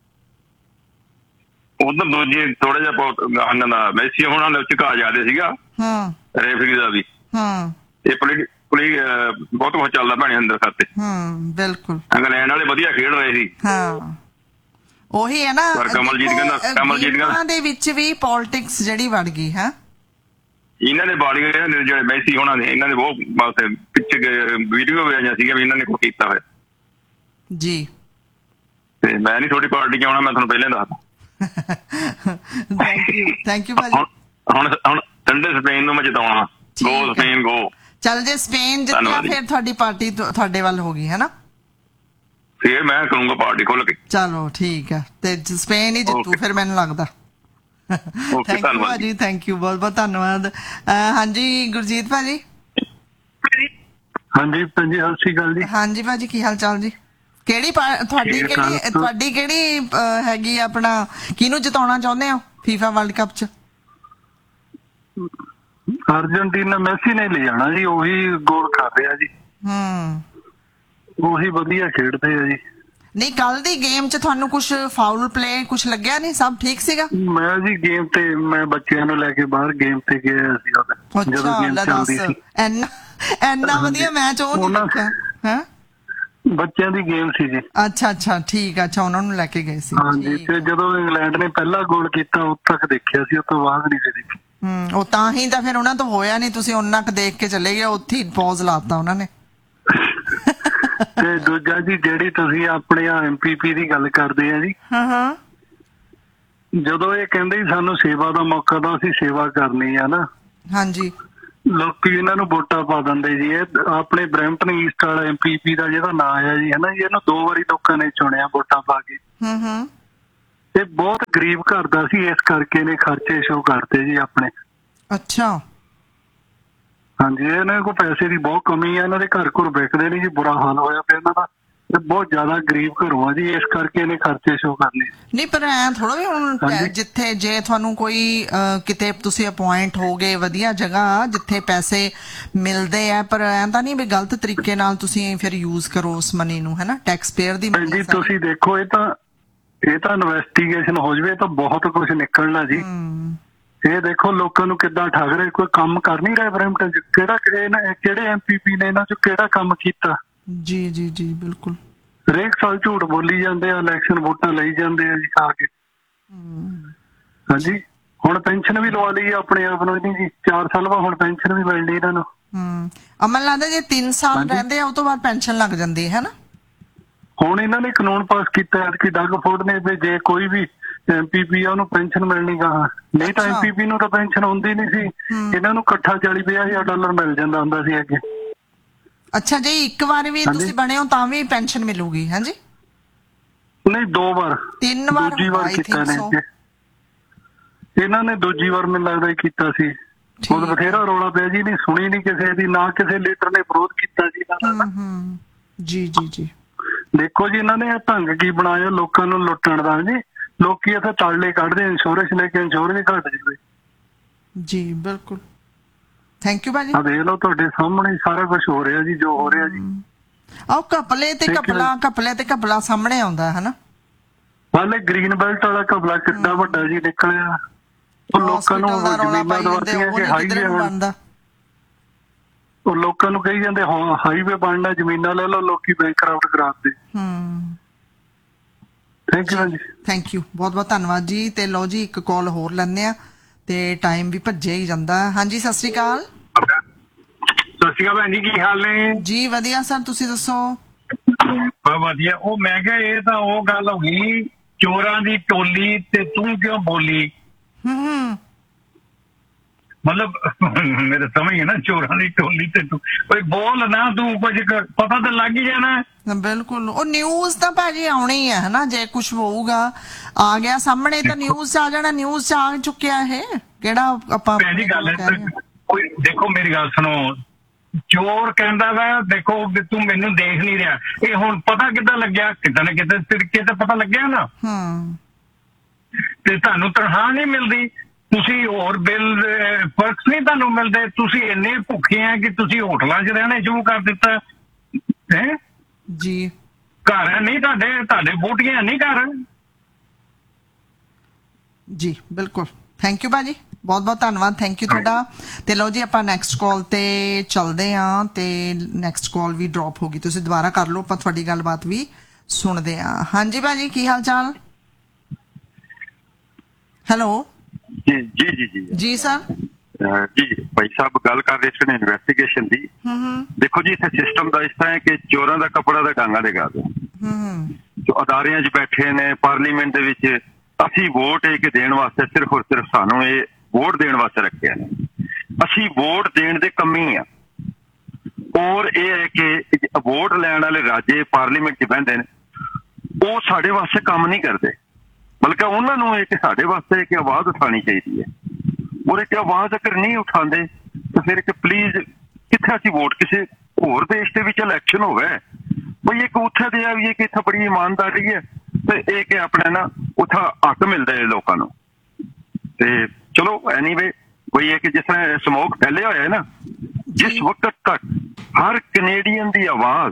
ਉਧਰ ਦੂਜੀ ਥੋੜਾ ਜਿਹਾ ਇਹਨਾਂ ਦਾ ਮੈਸੀ ਹੋਣਾ ਦੇ ਝੁਕਾ ਜ਼ਿਆਦਾ ਸੀਗਾ ਰੈਫਰੀ ਦਾ ਵੀ। ਇਹ ਪੁਲੀ ਬਹੁਤ ਕੁਝ ਚੱਲਦਾ ਭੈਣੇ ਅੰਦਰ ਖਾਤੇ। ਬਿਲਕੁਲ, ਇੰਗਲੈਂਡ ਵਾਲੇ ਵਧੀਆ ਖੇਡ ਰਹੇ ਸੀ। ਉਹੀ ਹੈ ਨਾ, ਪਰ ਕਮਲਜੀਤ ਦੇ ਵਿੱਚ ਵੀ ਪੋਲਿਟਿਕਸ ਜਿਹੜੀ ਵੜ ਗਈ ਹੈ। ਇਹਨਾਂ ਦੇ ਬਾੜੀ ਜਿਹੜੇ ਮੈਸੀ ਹੋਣਾ ਨੇ, ਇਹਨਾਂ ਦੇ ਬਹੁਤ ਬਸ ਪਿੱਛੇ ਵੀਡੀਓ ਵੀ ਆਈਆਂ ਸੀਗੀਆਂ ਵੀ ਇਹਨਾਂ ਨੇ ਕੋਈ ਕੀਤਾ ਹੋਇਆ ਜੀ। ਤੇ ਮੈਂ ਨਹੀਂ ਤੁਹਾਡੀ ਪਾਰਟੀ ਚ ਆਉਣਾ, ਮੈਂ ਤੁਹਾਨੂੰ ਪਹਿਲਾਂ ਦੱਸਦਾ। ਥੈਂਕ ਯੂ ਭਾਜੀ। ਹੁਣ ਠੰਡੇ ਸਪੇਨ ਨੂੰ ਮੈਂ ਜਿਤਾਉਣਾ। ਗੋ ਸਪੇਨ ਗੋ। ਚੱਲ, ਜੇ ਸਪੇਨ ਜਿੱਤਿਆ ਫਿਰ ਤੁਹਾਡੀ ਪਾਰਟੀ ਤੁਹਾਡੇ ਵੱਲ ਹੋ ਗਈ ਹੈ ਨਾ? ਫਿਰ ਮੈਂ ਕਰੂੰਗਾ ਪਾਰਟੀ ਖੁੱਲ ਕੇ। ਚਲੋ ਠੀਕ ਹੈ, ਤੇ ਸਪੇਨ ਹੀ ਜਿੱਤੂ ਫਿਰ ਮੈਨੂੰ ਲੱਗਦਾ। ਥੈਂਕ ਯੂ ਭਾਜੀ, ਥੈਂਕ ਯੂ, ਬਹੁਤ ਬਹੁਤ ਧੰਨਵਾਦ। ਹਾਂਜੀ ਗੁਰਜੀਤ ਭਾਜੀ। ਹਾਂਜੀ ਭੈਣ ਜੀ, ਸਤਿ ਸ਼੍ਰੀ ਅਕਾਲ ਜੀ। ਹਾਂਜੀ ਭਾਜੀ, ਕੀ ਹਾਲ ਚਾਲ ਜੀ? ਤੁਹਾਡੀ ਕਿਹੜੀ ਹੈਗੀ ਆਪਣਾ, ਕਿਹਨੂੰ ਜਿਤਾਉਣਾ ਚਾਹੁੰਦੇ ਹੋ ਫੀਫਾ ਵਰਲਡ ਕੱਪ ਚ? ਅਰਜਨਟੀਨਾ ਮੈਸੀ ਨੇ ਲੈ ਜਾਣਾ ਜੀ, ਉਹੀ ਗੋਲ ਕਰ ਰਿਹਾ ਜੀ। ਉਹੀ ਵਧੀਆ ਖੇਡਦੇ ਆ ਜੀ। ਨਹੀਂ, ਕੱਲ ਦੀ ਗੇਮ ਚ ਤੁਹਾਨੂੰ ਕੁਝ ਫਾਉਲ ਪਲੇ ਕੁਝ ਲੱਗਿਆ ਨਹੀਂ? ਸਭ ਠੀਕ ਸੀਗਾ? ਮੈਂ ਜੀ ਗੇਮ ਤੇ ਮੈਂ ਬੱਚਿਆਂ ਨੂੰ ਲੈ ਕੇ ਬਾਹਰ ਗੇਮ ਤੇ ਗਿਆ ਸੀ ਜਦੋਂ ਗੇਮ ਚੱਲਦੀ ਸੀ। ਇੰਨਾ ਵਧੀਆ ਮੈਚ ਉਹ ਹੈ? ਬੱਚਿਆਂ ਦੀ ਗੇਮ ਸੀ ਜੀ। ਅੱਛਾ ਠੀਕ, ਅੱਛਾ, ਉਹਨਾਂ ਨੂੰ ਲੈ ਕੇ ਗਏ ਸੀ। ਹਾਂਜੀ, ਤੇ ਜਦੋਂ ਇੰਗਲੈਂਡ ਨੇ ਪਹਿਲਾ ਗੋਲ ਕੀਤਾ ਉਦੋਂ ਤੱਕ ਦੇਖਿਆ ਸੀ, ਉਸ ਤੋਂ ਬਾਅਦ ਨਹੀਂ ਸੀ ਦੇਖੀ। ਉਹ ਤਾਂ ਹੀ ਤਾਂ ਫਿਰ ਉਹਨਾਂ ਤੋਂ ਹੋਇਆ ਨਹੀਂ, ਤੁਸੀਂ ਉਹਨਾਂ ਕ ਦੇਖ ਕੇ ਚਲੇ ਗਏ, ਉੱਥੇ ਹੀ ਪੌਜ਼ ਲਾਤਾ ਉਹਨਾਂ ਨੇ। ਤੇ ਦੂਜਾ ਜੀ, ਜਿਹੜੀ ਤੁਸੀਂ ਆਪਣੇ MPP ਦੀ ਗੱਲ ਕਰਦੇ ਆ ਜੀ, ਜਦੋਂ ਇਹ ਕਹਿੰਦੇ ਸਾਨੂੰ ਸੇਵਾ ਦਾ ਮੌਕਾ ਦਿਓ, ਅਸੀਂ ਸੇਵਾ ਕਰਨੀ ਆ ਨਾ। ਹਾਂਜੀ, ਲੋਕੀ ਇਹਨਾਂ ਨੂੰ ਵੋਟਾਂ ਪਾ ਦਿੰਦੇ ਜੀ। ਇਹ ਆਪਣੇ ਬਰੈਂਪਟਨ ਈਸਟ ਵਾਲਾ MPP ਦਾ ਜਿਹੜਾ ਨਾਂ ਆ ਜੀ, ਹੈ ਨਾ ਜੀ, ਇਹਨੂੰ 2 ਵਾਰੀ ਲੋਕਾਂ ਨੇ ਚੁਣਿਆ ਵੋਟਾਂ ਪਾ ਕੇ। ਇਹ ਬਹੁਤ ਗਰੀਬ ਘਰ ਦਾ ਸੀ, ਇਸ ਕਰਕੇ ਨੇ ਖਰਚੇ ਸ਼ੋ ਕਰਤੇ ਜੀ ਆਪਣੇ। ਅੱਛਾ, ਹਾਂਜੀ, ਇਹਨਾਂ ਕੋਲ ਪੈਸੇ ਦੀ ਬਹੁਤ ਕਮੀ ਆ, ਇਹਨਾਂ ਦੇ ਘਰ ਘੁਰ ਵਿਕਦੇ ਨਹੀਂ ਜੀ, ਬੁਰਾ ਹਾਲ ਹੋਇਆ ਪਿਆ ਇਹਨਾਂ ਦਾ। ਬਹੁਤ ਜ਼ਿਆਦਾ ਗਰੀਬ ਘਰੋਂ ਆ ਜੀ, ਇਸ ਕਰਕੇ ਇਹਨੇ ਖਰਚੇ ਸ਼ੋ ਕਰਨੇ। ਨਹੀਂ, ਪਰ ਐ ਥੋੜਾ ਵੀ ਹੁਣ ਜਿੱਥੇ ਜੇ ਤੁਹਾਨੂੰ ਕੋਈ ਕਿਤੇ ਤੁਸੀਂ ਅਪੁਆਇੰਟ ਹੋ ਗਏ ਵਧੀਆ ਜਗ੍ਹਾ ਜਿੱਥੇ ਪੈਸੇ ਮਿਲਦੇ ਆ, ਪਰ ਐਂ ਤਾਂ ਨਹੀਂ ਵੀ ਗਲਤ ਤਰੀਕੇ ਨਾਲ ਤੁਸੀਂ ਫਿਰ ਯੂਜ਼ ਕਰੋ ਉਸ ਮਨੀ ਨੂੰ, ਹੈ ਨਾ? ਟੈਕਸ ਪੇਅਰ ਦੀ ਜੀ ਤੁਸੀਂ ਦੇਖੋ, ਇਹ ਤਾਂ ਇਨਵੈਸਟੀਗੇਸ਼ਨ ਹੋ ਜਾਵੇ ਤਾਂ ਬਹੁਤ ਕੁਝ ਨਿਕਲਣਾ ਜੀ। ਇਹ ਦੇਖੋ ਲੋਕਾਂ ਨੂੰ ਕਿੱਦਾਂ ਠੱਗ ਰਹੇ, ਕੋਈ ਕੰਮ ਕਰ ਨਹੀਂ ਰਿਹਾ ਬਰੈਂਪਟਨ ਚ। ਕਿਹੜੇ MPP ਨੇ ਇਹਨਾਂ ਚ ਕਿਹੜਾ ਕੰਮ ਕੀਤਾ? ਜੀ ਬਿਲਕੁਲ। ਹਰੇਕ ਸਾਲ ਝੂਠ ਬੋਲੀ ਜਾਂਦੇ ਆ, ਇਲੈਕਸ਼ਨ ਵੋਟਾਂ ਲਈ ਜਾਂਦੇ ਆ ਜੀ ਖਾ ਕੇ। ਹਾਂਜੀ, ਹੁਣ ਪੈਨਸ਼ਨ ਵੀ ਲਵਾ ਲਈ ਆਪਣੇ ਆਪ ਨੂੰ ਜੀ, 4 ਸਾਲ ਬਾਅਦ ਹੁਣ ਪੈਨਸ਼ਨ ਵੀ ਮਿਲਣੀ ਇਹਨਾਂ ਨੂੰ। ਅਮਨ ਲੱਗਦਾ ਜੇ 3 ਸਾਲ ਰਹਿੰਦੇ ਆ ਉਹ ਤੋਂ ਬਾਅਦ ਪੈਨਸ਼ਨ ਲੱਗ ਜਾਂਦੀ ਹੈ ਨਾ? ਹੁਣ ਇਹਨਾਂ ਨੇ ਕਾਨੂੰਨ ਪਾਸ ਕੀਤਾ ਹੈ ਕਿ ਡੱਗ ਫੋਰਡ ਨੇ ਵੀ ਜੇ ਕੋਈ ਵੀ MPP ਆ ਉਹਨੂੰ ਪੈਨਸ਼ਨ ਮਿਲਣੀ ਗਾ। ਨਹੀਂ ਤਾਂ MPP ਨੂੰ ਤਾਂ ਪੈਨਸ਼ਨ ਹੁੰਦੀ ਨਹੀਂ ਸੀ, ਇਹਨਾਂ ਨੂੰ ਇਕੱਠਾ $40,000 ਮਿਲ ਜਾਂਦਾ ਹੁੰਦਾ ਸੀ ਅੱਗੇ। ਅੱਛਾ ਜੀ, ਇੱਕ ਵਾਰ ਵੀ ਤੁਸੀਂ ਬਣੇ ਹੋ ਤਾਂ ਵੀ ਪੈਨਸ਼ਨ ਮਿਲੂਗੀ? ਹਾਂਜੀ, ਨਹੀਂ 2 ਵਾਰ 3 ਵਾਰ ਦੂਜੀ ਵਾਰ ਕੀਤਾ ਨੇ ਇਹਨਾਂ ਨੇ, ਦੂਜੀ ਵਾਰ ਮੈਨੂੰ ਲੱਗਦਾ ਕੀਤਾ ਸੀ। ਉਹ ਬਥੇਰਾ ਰੌਲਾ ਪਿਆ ਜੀ, ਨਹੀਂ ਸੁਣੀ ਨਹੀਂ ਕਿਸੇ ਦੀ, ਨਾ ਕਿਸੇ ਲੀਡਰ ਨੇ ਵਿਰੋਧ ਕੀਤਾ ਜੀ ਇਹਨਾਂ ਦਾ। ਜੀ ਦੇਖੋ ਜੀ, ਇਹਨਾਂ ਨੇ ਢੰਗ ਕੀ ਬਣਾਇਆ ਲੋਕਾਂ ਨੂੰ ਲੁੱਟਣ ਦਾ ਜੀ। ਲੋਕੀ ਇੱਥੇ ਤਾਲੇ ਕੱਢਦੇ, ਇੰਸ਼ੋਰੈਂਸ ਲੈ ਕੇ ਇੰਸ਼ੋਰੈਂਸ ਘੱਟ ਜਾਵੇ ਜੀ। ਬਿਲਕੁਲ, ਥੈਂਕ ਯੂ ਭਾਜੀ। ਦੇਖ ਲਓ ਤੁਹਾਡੇ ਸਾਹਮਣੇ ਸਾਰਾ ਕੁਝ ਹੋ ਰਿਹਾ ਜੀ, ਜੋ ਹੋ ਰਿਹਾ ਜੀ। ਆਹ ਘਪਲੇ ਤੇ ਘਪਲਾ ਸਾਹਮਣੇ ਆਉਂਦਾ ਹੈ ਨਾ। ਹਾਲੇ ਗ੍ਰੀਨ ਬੈਲਟ ਵਾਲਾ ਘਪਲਾ ਕਿੱਡਾ ਵੱਡਾ ਜੀ ਨਿਕਲਿਆ। ਉਹ ਲੋਕਾਂ ਨੂੰ Hospital ਦਾ ਰੌਲਾ ਪਾਈ ਜਾਂਦੇ, ਜ਼ਮੀਨਾਂ ਉਹ ਨਹੀਂ ਕਿਧਰੇ ਨੂੰ ਬਣਦਾ। ਉਹ ਲੋਕਾਂ ਨੂੰ ਕਹੀ ਜਾਂਦੇ ਹਾਈਵੇ ਬਣਨਾ, ਜ਼ਮੀਨਾਂ ਲੈ ਲਓ, ਲੋਕੀ ਬੈਂਕਰਪਟ ਕਰਾਤੇ। ਥੈਂਕ ਯੂ ਜੀ। ਥੈਂਕ ਯੂ, ਬਹੁਤ ਬਹੁਤ ਧੰਨਵਾਦ ਜੀ। ਤੇ ਲਓ ਜੀ, ਇੱਕ ਕਾਲ ਹੋਰ ਲੈਂਦੇ ਆ ਤੇ ਟਾਈਮ ਵੀ ਭੱਜਿਆ ਹੀ ਜਾਂਦਾ। ਹਾਂਜੀ, ਸਤਿ ਸ਼੍ਰੀ ਅਕਾਲ। ਸਤਿ ਸ਼੍ਰੀ ਅਕਾਲ ਭੈਣ ਜੀ, ਕੀ ਹਾਲ ਨੇ? ਜੀ ਵਧੀਆ ਸਰ, ਤੁਸੀਂ ਦੱਸੋ? ਬਹੁਤ ਵਧੀਆ। ਉਹ ਮੈਂ ਕਿਹਾ ਇਹ ਤਾਂ ਉਹ ਗੱਲ ਹੋ ਗਈ, ਚੋਰਾਂ ਦੀ ਟੋਲੀ ਤੇ ਤੂੰ ਕਿਉਂ ਬੋਲੀ। ਮਤਲਬ ਮੇਰੇ ਸਮਝ ਹੈ ਨਾ, ਚੋਰਾਂ ਦੀ ਟੋਲੀ ਤੇ ਤੂੰ ਕੋਈ ਬੋਲ ਨਾ, ਤੂੰ ਕੁਝ ਪਤਾ ਤਾਂ ਲੱਗ ਹੀ ਜਾਣਾ। ਬਿਲਕੁਲ, ਉਹ ਨਿਊਜ਼ ਤਾਂ ਭਾਜੀ ਆਉਣੀ ਹੈ ਹਨਾ, ਜੇ ਕੁਝ ਹੋਊਗਾ ਆ ਗਿਆ ਸਾਹਮਣੇ ਤਾਂ ਨਿਊਜ਼ 'ਚ ਆ ਜਾਣਾ। ਨਿਊਜ਼ 'ਚ ਆ ਚੁੱਕਿਆ ਇਹ, ਕਿਹੜਾ ਆਪਾਂ ਪਹਿਲੀ ਗੱਲ ਹੈ ਕੋਈ, ਦੇਖੋ ਮੇਰੀ ਗੱਲ ਸੁਣੋ, ਚੋਰ ਕਹਿੰਦਾ ਵਾ ਦੇਖੋ ਵੀ ਤੂੰ ਮੈਨੂੰ ਦੇਖ ਨਹੀਂ ਰਿਹਾ, ਇਹ ਹੁਣ ਪਤਾ ਕਿੱਦਾਂ ਲੱਗਿਆ, ਕਿੱਦਾਂ ਨਾ ਕਿਤੇ ਤਰੀਕੇ ਤੇ ਪਤਾ ਲੱਗਿਆ ਨਾ। ਤੇ ਤੁਹਾਨੂੰ ਤਨਖਾਹ ਨਹੀਂ ਮਿਲਦੀ, ਤੁਸੀਂ ਹੋਰ ਬਿੱਲ ਪਰਕਸ ਨਹੀਂ ਤੁਹਾਨੂੰ ਮਿਲਦੇ, ਤੁਸੀਂ ਇੰਨੇ ਭੁੱਖੇ ਆ ਕਿ ਤੁਸੀਂ ਹੋਟਲਾਂ 'ਚ ਰਹਿਣਾ ਸ਼ੁਰੂ ਕਰ ਦਿੱਤਾ ਹੈ ਜੀ। ਘਰ ਹੈ ਨਹੀਂ ਤੁਹਾਡੇ ਬੋਟੀਆਂ ਨਹੀਂ ਘਰ। ਜੀ ਬਿਲਕੁਲ, ਥੈਂਕ ਯੂ ਭਾਜੀ, ਬਹੁਤ ਬਹੁਤ ਧੰਨਵਾਦ, ਥੈਂਕ ਯੂ ਤੁਹਾਡਾ। ਤੇ ਲਓ ਜੀ, ਆਪਾਂ ਨੈਕਸਟ ਕਾਲ ਤੇ ਚੱਲਦੇ ਹਾਂ ਤੇ ਨੈਕਸਟ ਕਾਲ ਵੀ ਡ੍ਰੌਪ ਹੋ ਗਈ, ਤੁਸੀਂ ਦੁਬਾਰਾ ਕਰ ਲਓ, ਆਪਾਂ ਤੁਹਾਡੀ ਗੱਲਬਾਤ ਵੀ ਸੁਣਦੇ ਹਾਂ। ਹਾਂਜੀ ਭਾਜੀ, ਕੀ ਹਾਲ ਚਾਲ? ਹੈਲੋ ਜੀ ਜੀ ਜੀ ਜੀ ਜੀ ਸਰ। ਜੀ ਭਾਈ ਸਾਹਿਬ ਗੱਲ ਕਰ ਰਹੇ ਸੀ ਇਨਵੈਸਟੀਗੇਸ਼ਨ ਦੀ। ਦੇਖੋ ਜੀ, ਇੱਥੇ ਸਿਸਟਮ ਦਾ ਇਸ ਤਰ੍ਹਾਂ ਹੈ ਕਿ ਚੋਰਾਂ ਦਾ ਕੱਪੜਾ ਤਾਂ ਡਾਂਗਾ ਦੇ ਗਾ ਦੋ। ਜੋ ਅਦਾਰਿਆਂ 'ਚ ਬੈਠੇ ਨੇ, ਪਾਰਲੀਮੈਂਟ ਦੇ ਵਿੱਚ, ਅਸੀਂ ਵੋਟ ਇੱਕ ਦੇਣ ਵਾਸਤੇ ਸਿਰਫ ਔਰ ਸਿਰਫ ਸਾਨੂੰ ਇਹ ਵੋਟ ਦੇਣ ਵਾਸਤੇ ਰੱਖਿਆ ਨੇ। ਅਸੀਂ ਵੋਟ ਦੇਣ ਦੇ ਕੰਮੀ ਆ। ਔਰ ਇਹ ਹੈ ਕਿ ਵੋਟ ਲੈਣ ਵਾਲੇ ਰਾਜੇ ਪਾਰਲੀਮੈਂਟ 'ਚ ਬਹਿੰਦੇ ਨੇ, ਉਹ ਸਾਡੇ ਵਾਸਤੇ ਕੰਮ ਨਹੀਂ ਕਰਦੇ, ਬਲਕਿ ਉਹਨਾਂ ਨੂੰ ਇਹ ਕਿ ਸਾਡੇ ਵਾਸਤੇ ਇੱਕ ਆਵਾਜ਼ ਉਠਾਉਣੀ ਚਾਹੀਦੀ ਹੈ। ਔਰ ਇੱਕ ਆਵਾਜ਼ ਅਗਰ ਨਹੀਂ ਉਠਾਉਂਦੇ ਤਾਂ ਫਿਰ ਇੱਕ ਪਲੀਜ਼, ਕਿੱਥੇ ਅਸੀਂ ਵੋਟ, ਕਿਸੇ ਹੋਰ ਦੇਸ਼ ਦੇ ਵਿੱਚ ਇਲੈਕਸ਼ਨ ਹੋਵੇ ਬਈ ਇੱਕ ਉੱਥੇ ਦੇ ਆ ਵੀ ਕਿ ਇੱਥੇ ਬੜੀ ਇਮਾਨਦਾਰੀ ਹੈ ਤੇ ਇਹ ਕਿ ਆਪਣੇ ਨਾ ਉੱਥਾ ਹੱਕ ਮਿਲਦਾ ਹੈ ਲੋਕਾਂ ਨੂੰ। ਤੇ ਚਲੋ ਐਨੀਵੇ ਬਈ ਇਹ ਕਿ ਜਿਸ ਤਰ੍ਹਾਂ ਸਮੋਕ ਫੈਲਿਆ ਹੋਇਆ ਹੈ ਨਾ, ਜਿਸ ਵਕਤ ਤੱਕ ਹਰ ਕੈਨੇਡੀਅਨ ਦੀ ਆਵਾਜ਼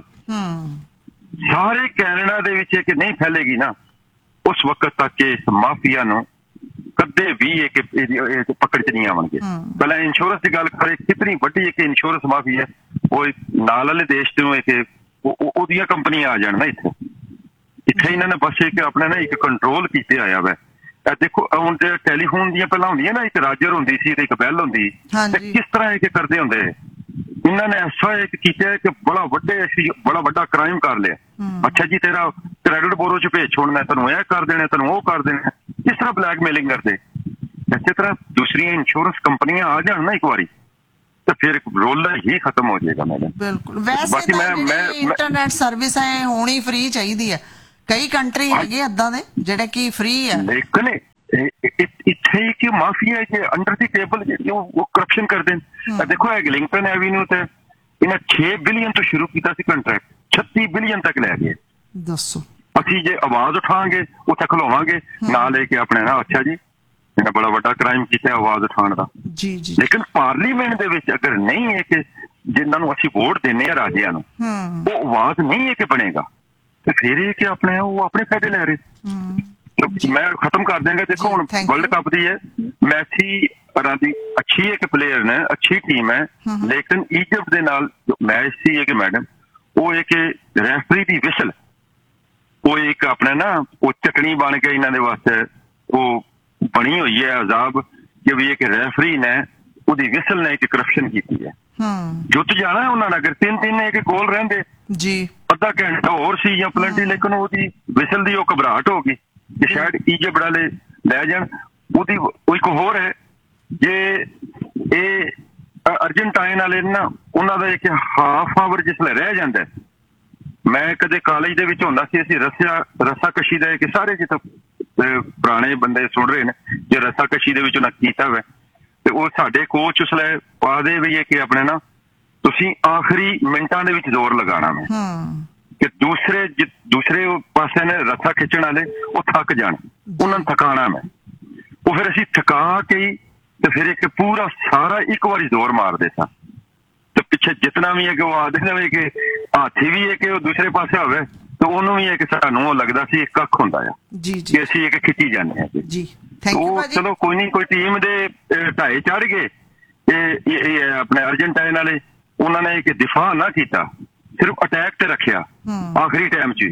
ਸਾਰੇ ਕੈਨੇਡਾ ਦੇ ਵਿੱਚ ਕਿ ਨਹੀਂ ਫੈਲੇਗੀ ਨਾ, ਉਸ ਵਕਤ ਤੱਕ ਇਸ ਮਾਫੀਆ ਨੂੰ ਕਦੇ ਵੀ ਇਹ ਪਕੜ 'ਚ ਨਹੀਂ ਆਉਣਗੇ। ਪਹਿਲਾਂ ਇੰਸ਼ੋਰੈਂਸ ਦੀ ਗੱਲ ਕਰੇ, ਕਿਤਨੀ ਵੱਡੀ ਇੱਕ ਇੰਸ਼ੋਰੈਂਸ ਮਾਫੀ ਹੈ, ਉਹ ਨਾਲ ਵਾਲੇ ਦੇਸ਼ ਤੋਂ ਉਹਦੀਆਂ ਕੰਪਨੀਆਂ ਆ ਜਾਣ ਨਾ ਇੱਥੇ ਇਹਨਾਂ ਨੇ ਬਸ ਇੱਕ ਆਪਣਾ ਨਾ ਇੱਕ ਕੰਟਰੋਲ ਕੀਤੇ ਆਇਆ ਵਾ। ਦੇਖੋ ਹੁਣ ਤੇ ਟੈਲੀਫੋਨ ਦੀਆਂ ਪਹਿਲਾਂ ਹੁੰਦੀਆਂ ਨਾ, ਇੱਕ ਰਾਜਰ ਹੁੰਦੀ ਸੀ ਤੇ ਇੱਕ ਬੈਲ ਹੁੰਦੀ, ਤੇ ਕਿਸ ਤਰ੍ਹਾਂ ਇਹ ਕਰਦੇ ਹੁੰਦੇ ਇਹਨਾਂ ਨੇ ਐਸਾ ਇੱਕ ਕੀਤਾ ਕਿ ਬੜਾ ਵੱਡਾ ਕ੍ਰਾਈਮ ਕਰ ਲਿਆ। ਅੱਛਾ ਜੀ, ਤੇਰਾ ਕ੍ਰੈਡਿਟ ਬੋਰੋ 'ਚ ਭੇਜ ਛੋੜਨਾ, ਤੈਨੂੰ ਇਹ ਕਰ ਦੇਣਾ, ਤੈਨੂੰ ਉਹ ਕਰ ਦੇਣਾ, ਇਸ ਤਰ੍ਹਾਂ ਬਲੈਕਮੇਲਿੰਗ ਕਰਦੇ। ਇਸੇ ਤਰ੍ਹਾਂ ਦੂਸਰੀਆਂ ਇੰਸ਼ੋਰੈਂਸ ਕੰਪਨੀਆਂ ਆ ਜਾਣ ਨਾ ਇੱਕ ਵਾਰੀ, ਤਾਂ ਫਿਰ ਰੋਲਾ ਹੀ ਖਤਮ ਹੋ ਜਾਏਗਾ। ਮੈਡਮ ਬਿਲਕੁਲ, ਵੈਸੇ ਮੈਂ ਇੰਟਰਨੈਟ ਸਰਵਿਸ ਹੈ ਹੋਣੀ ਫ੍ਰੀ ਚਾਹੀਦੀ ਹੈ। ਕਈ ਕੰਟਰੀ ਹੈਗੇ ਏਦਾਂ ਦੇ ਜਿਹੜੇ ਕਿ ਫ੍ਰੀ ਹੈ, ਲੇਕਿਨ ਇੱਥੇ ਕਿ ਮਾਫੀਆ ਕਿ ਅੰਡਰ ਦੀ ਟੇਬਲ ਉਹ ਕਰਪਸ਼ਨ ਕਰਦੇ ਨੇ। ਦੇਖੋ ਐਗਲਿੰਗਟਨ ਐਵੀਨਿਊ ਤੇ ਇਹਨਾਂ 6 ਬਿਲੀਅਨ ਤੋਂ ਸ਼ੁਰੂ ਕੀਤਾ ਸੀ ਕੰਟਰੈਕਟ, 36 ਬਿਲੀਅਨ ਤੱਕ ਲੈ ਗਏ। ਦੱਸੋ, ਅਸੀਂ ਜੇ ਆਵਾਜ਼ ਉਠਾਵਾਂਗੇ ਉੱਥੇ ਖਲੋਵਾਂਗੇ ਨਾਲ ਲੈ ਕੇ ਆਪਣੇ ਨਾ, ਅੱਛਾ ਜੀ ਇਹਨਾਂ ਬੜਾ ਵੱਡਾ ਕ੍ਰਾਈਮ ਕੀਤਾ ਆਵਾਜ਼ ਉਠਾਉਣ ਦਾ। ਜੀ ਜੀ। ਲੇਕਿਨ ਪਾਰਲੀਮੈਂਟ ਦੇ ਵਿੱਚ ਅਗਰ ਨਹੀਂ ਹੈ ਕਿ ਜਿਨ੍ਹਾਂ ਨੂੰ ਅਸੀਂ ਵੋਟ ਦਿੰਦੇ ਆ ਰਾਜਿਆਂ ਨੂੰ, ਉਹ ਆਵਾਜ਼ ਨਹੀਂ ਹੈ ਕਿ ਬਣੇਗਾ, ਤੇ ਫਿਰ ਇਹ ਕਿ ਆਪਣੇ ਉਹ ਆਪਣੇ ਫਾਇਦੇ ਲੈ ਰਹੇ। ਮੈਂ ਖਤਮ ਕਰ ਦਿਆਂਗਾ। ਦੇਖੋ ਹੁਣ ਵਰਲਡ ਕੱਪ ਦੀ ਹੈ, ਮੈਸੀ ਦੀ ਅੱਛੀ ਇੱਕ ਪਲੇਅਰ ਨੇ, ਅੱਛੀ ਟੀਮ ਹੈ, ਲੇਕਿਨ ਈਜਿਪਟ ਦੇ ਨਾਲ ਮੈਚ ਸੀ ਕਿ ਮੈਡਮ ਉਹ ਇੱਕ ਰੈਫਰੀ ਦੀ ਵਿਸਲ, ਉਹ ਇੱਕ ਆਪਣਾ ਨਾ ਉਹ ਚਟਣੀ ਬਣ ਕੇ ਇਹਨਾਂ ਦੇ ਵਾਸਤੇ ਉਹ ਬਣੀ ਹੋਈ ਹੈ ਅਜ਼ਾਬ, ਕਿ ਵੀ ਇੱਕ ਰੈਫਰੀ ਨੇ ਉਹਦੀ ਵਿਸਲ ਨੇ ਇੱਕ ਕਰਪਸ਼ਨ ਕੀਤੀ ਹੈ। ਜੁੱਤ ਜਾਣਾ ਉਹਨਾਂ ਨਾਲ, ਅਗਰ 3-3 ਇੱਕ ਗੋਲ ਰਹਿੰਦੇ ਜੀ, ਅੱਧਾ ਘੰਟਾ ਹੋਰ ਸੀ ਜਾਂ ਪਲੰਟੀ, ਲੇਕਿਨ ਉਹਦੀ ਵਿਸਲ ਦੀ ਉਹ ਘਬਰਾਹਟ ਹੋ ਗਈ ਕਿ ਸ਼ਾਇਦ ਈਜਿਪਟ ਵਾਲੇ ਲੈ ਜਾਣ। ਉਹਦੀ ਇੱਕ ਹੋਰ ਹੈ, ਜੇ ਇਹ ਅਰਜਨਟਾਈਨ ਵਾਲੇ ਨਾ, ਉਹਨਾਂ ਦਾ ਇੱਕ ਹਾਫ ਆਵਰ ਜਿਸਲੇ ਰਹਿ ਜਾਂਦਾ, ਮੈਂ ਕਦੇ ਕਾਲਜ ਦੇ ਵਿੱਚ ਹੁੰਦਾ ਸੀ, ਅਸੀਂ ਰੱਸਾਕਸ਼ੀ ਦਾ ਕਿ ਸਾਰੇ ਜਿੱਥੇ ਪੁਰਾਣੇ ਬੰਦੇ ਸੁਣ ਰਹੇ ਨੇ ਜੇ ਰੱਸਾਕਸ਼ੀ ਦੇ ਵਿੱਚ ਉਹਨਾਂ ਕੀਤਾ ਹੋਇਆ, ਤੇ ਉਹ ਸਾਡੇ ਕੋਚ ਉਸਲੇ ਪਾ ਦੇ ਵੀ ਹੈ ਕਿ ਆਪਣੇ ਨਾ ਤੁਸੀਂ ਆਖਰੀ ਮਿੰਟਾਂ ਦੇ ਵਿੱਚ ਜ਼ੋਰ ਲਗਾਉਣਾ ਮੈਂ ਕਿ ਦੂਸਰੇ ਪਾਸੇ ਨੇ ਰੱਸਾ ਖਿੱਚਣ ਵਾਲੇ ਉਹ ਥੱਕ ਜਾਣ, ਉਹਨਾਂ ਨੂੰ ਥਕਾਣਾ ਮੈਂ। ਉਹ ਫਿਰ ਅਸੀਂ ਥਕਾ ਕੇ ਤੇ ਫਿਰ ਇੱਕ ਪੂਰਾ ਸਾਰਾ ਇੱਕ ਵਾਰੀ ਜ਼ੋਰ ਮਾਰਦੇ ਸਾਂ, ਤੇ ਪਿੱਛੇ ਜਿਤਨਾ ਵੀ ਹੈ ਕਿ ਉਹ ਆਖਦੇ ਨੇ ਕਿ ਹਾਥੀ ਵੀ ਹੈ ਕਿ ਉਹ ਦੂਸਰੇ ਪਾਸੇ ਹੋਵੇ, ਤੇ ਉਹਨੂੰ ਵੀ ਹੈ ਕਿ ਸਾਨੂੰ ਉਹ ਲੱਗਦਾ ਸੀ ਇੱਕ ਕੱਖ ਹੁੰਦਾ ਆ ਜੀ, ਕਿ ਅਸੀਂ ਇੱਕ ਖਿੱਚੀ ਜਾਂਦੇ ਹਾਂ ਜੀ। ਥੈਂਕ ਯੂ ਉਹ ਭਾਜੀ। ਚਲੋ ਕੋਈ ਨਹੀਂ, ਕੋਈ ਟੀਮ ਦੇ ਢਾਏ ਚੜ ਗਏ ਇਹ ਆਪਣੇ ਅਰਜਨਟਾਈਨ ਵਾਲੇ, ਉਹਨਾਂ ਨੇ ਕਿ ਦਿਫਾ ਨਾ ਕੀਤਾ, ਸਿਰਫ ਅਟੈਕ ਤੇ ਰੱਖਿਆ ਆਖਰੀ ਟਾਈਮ 'ਚ।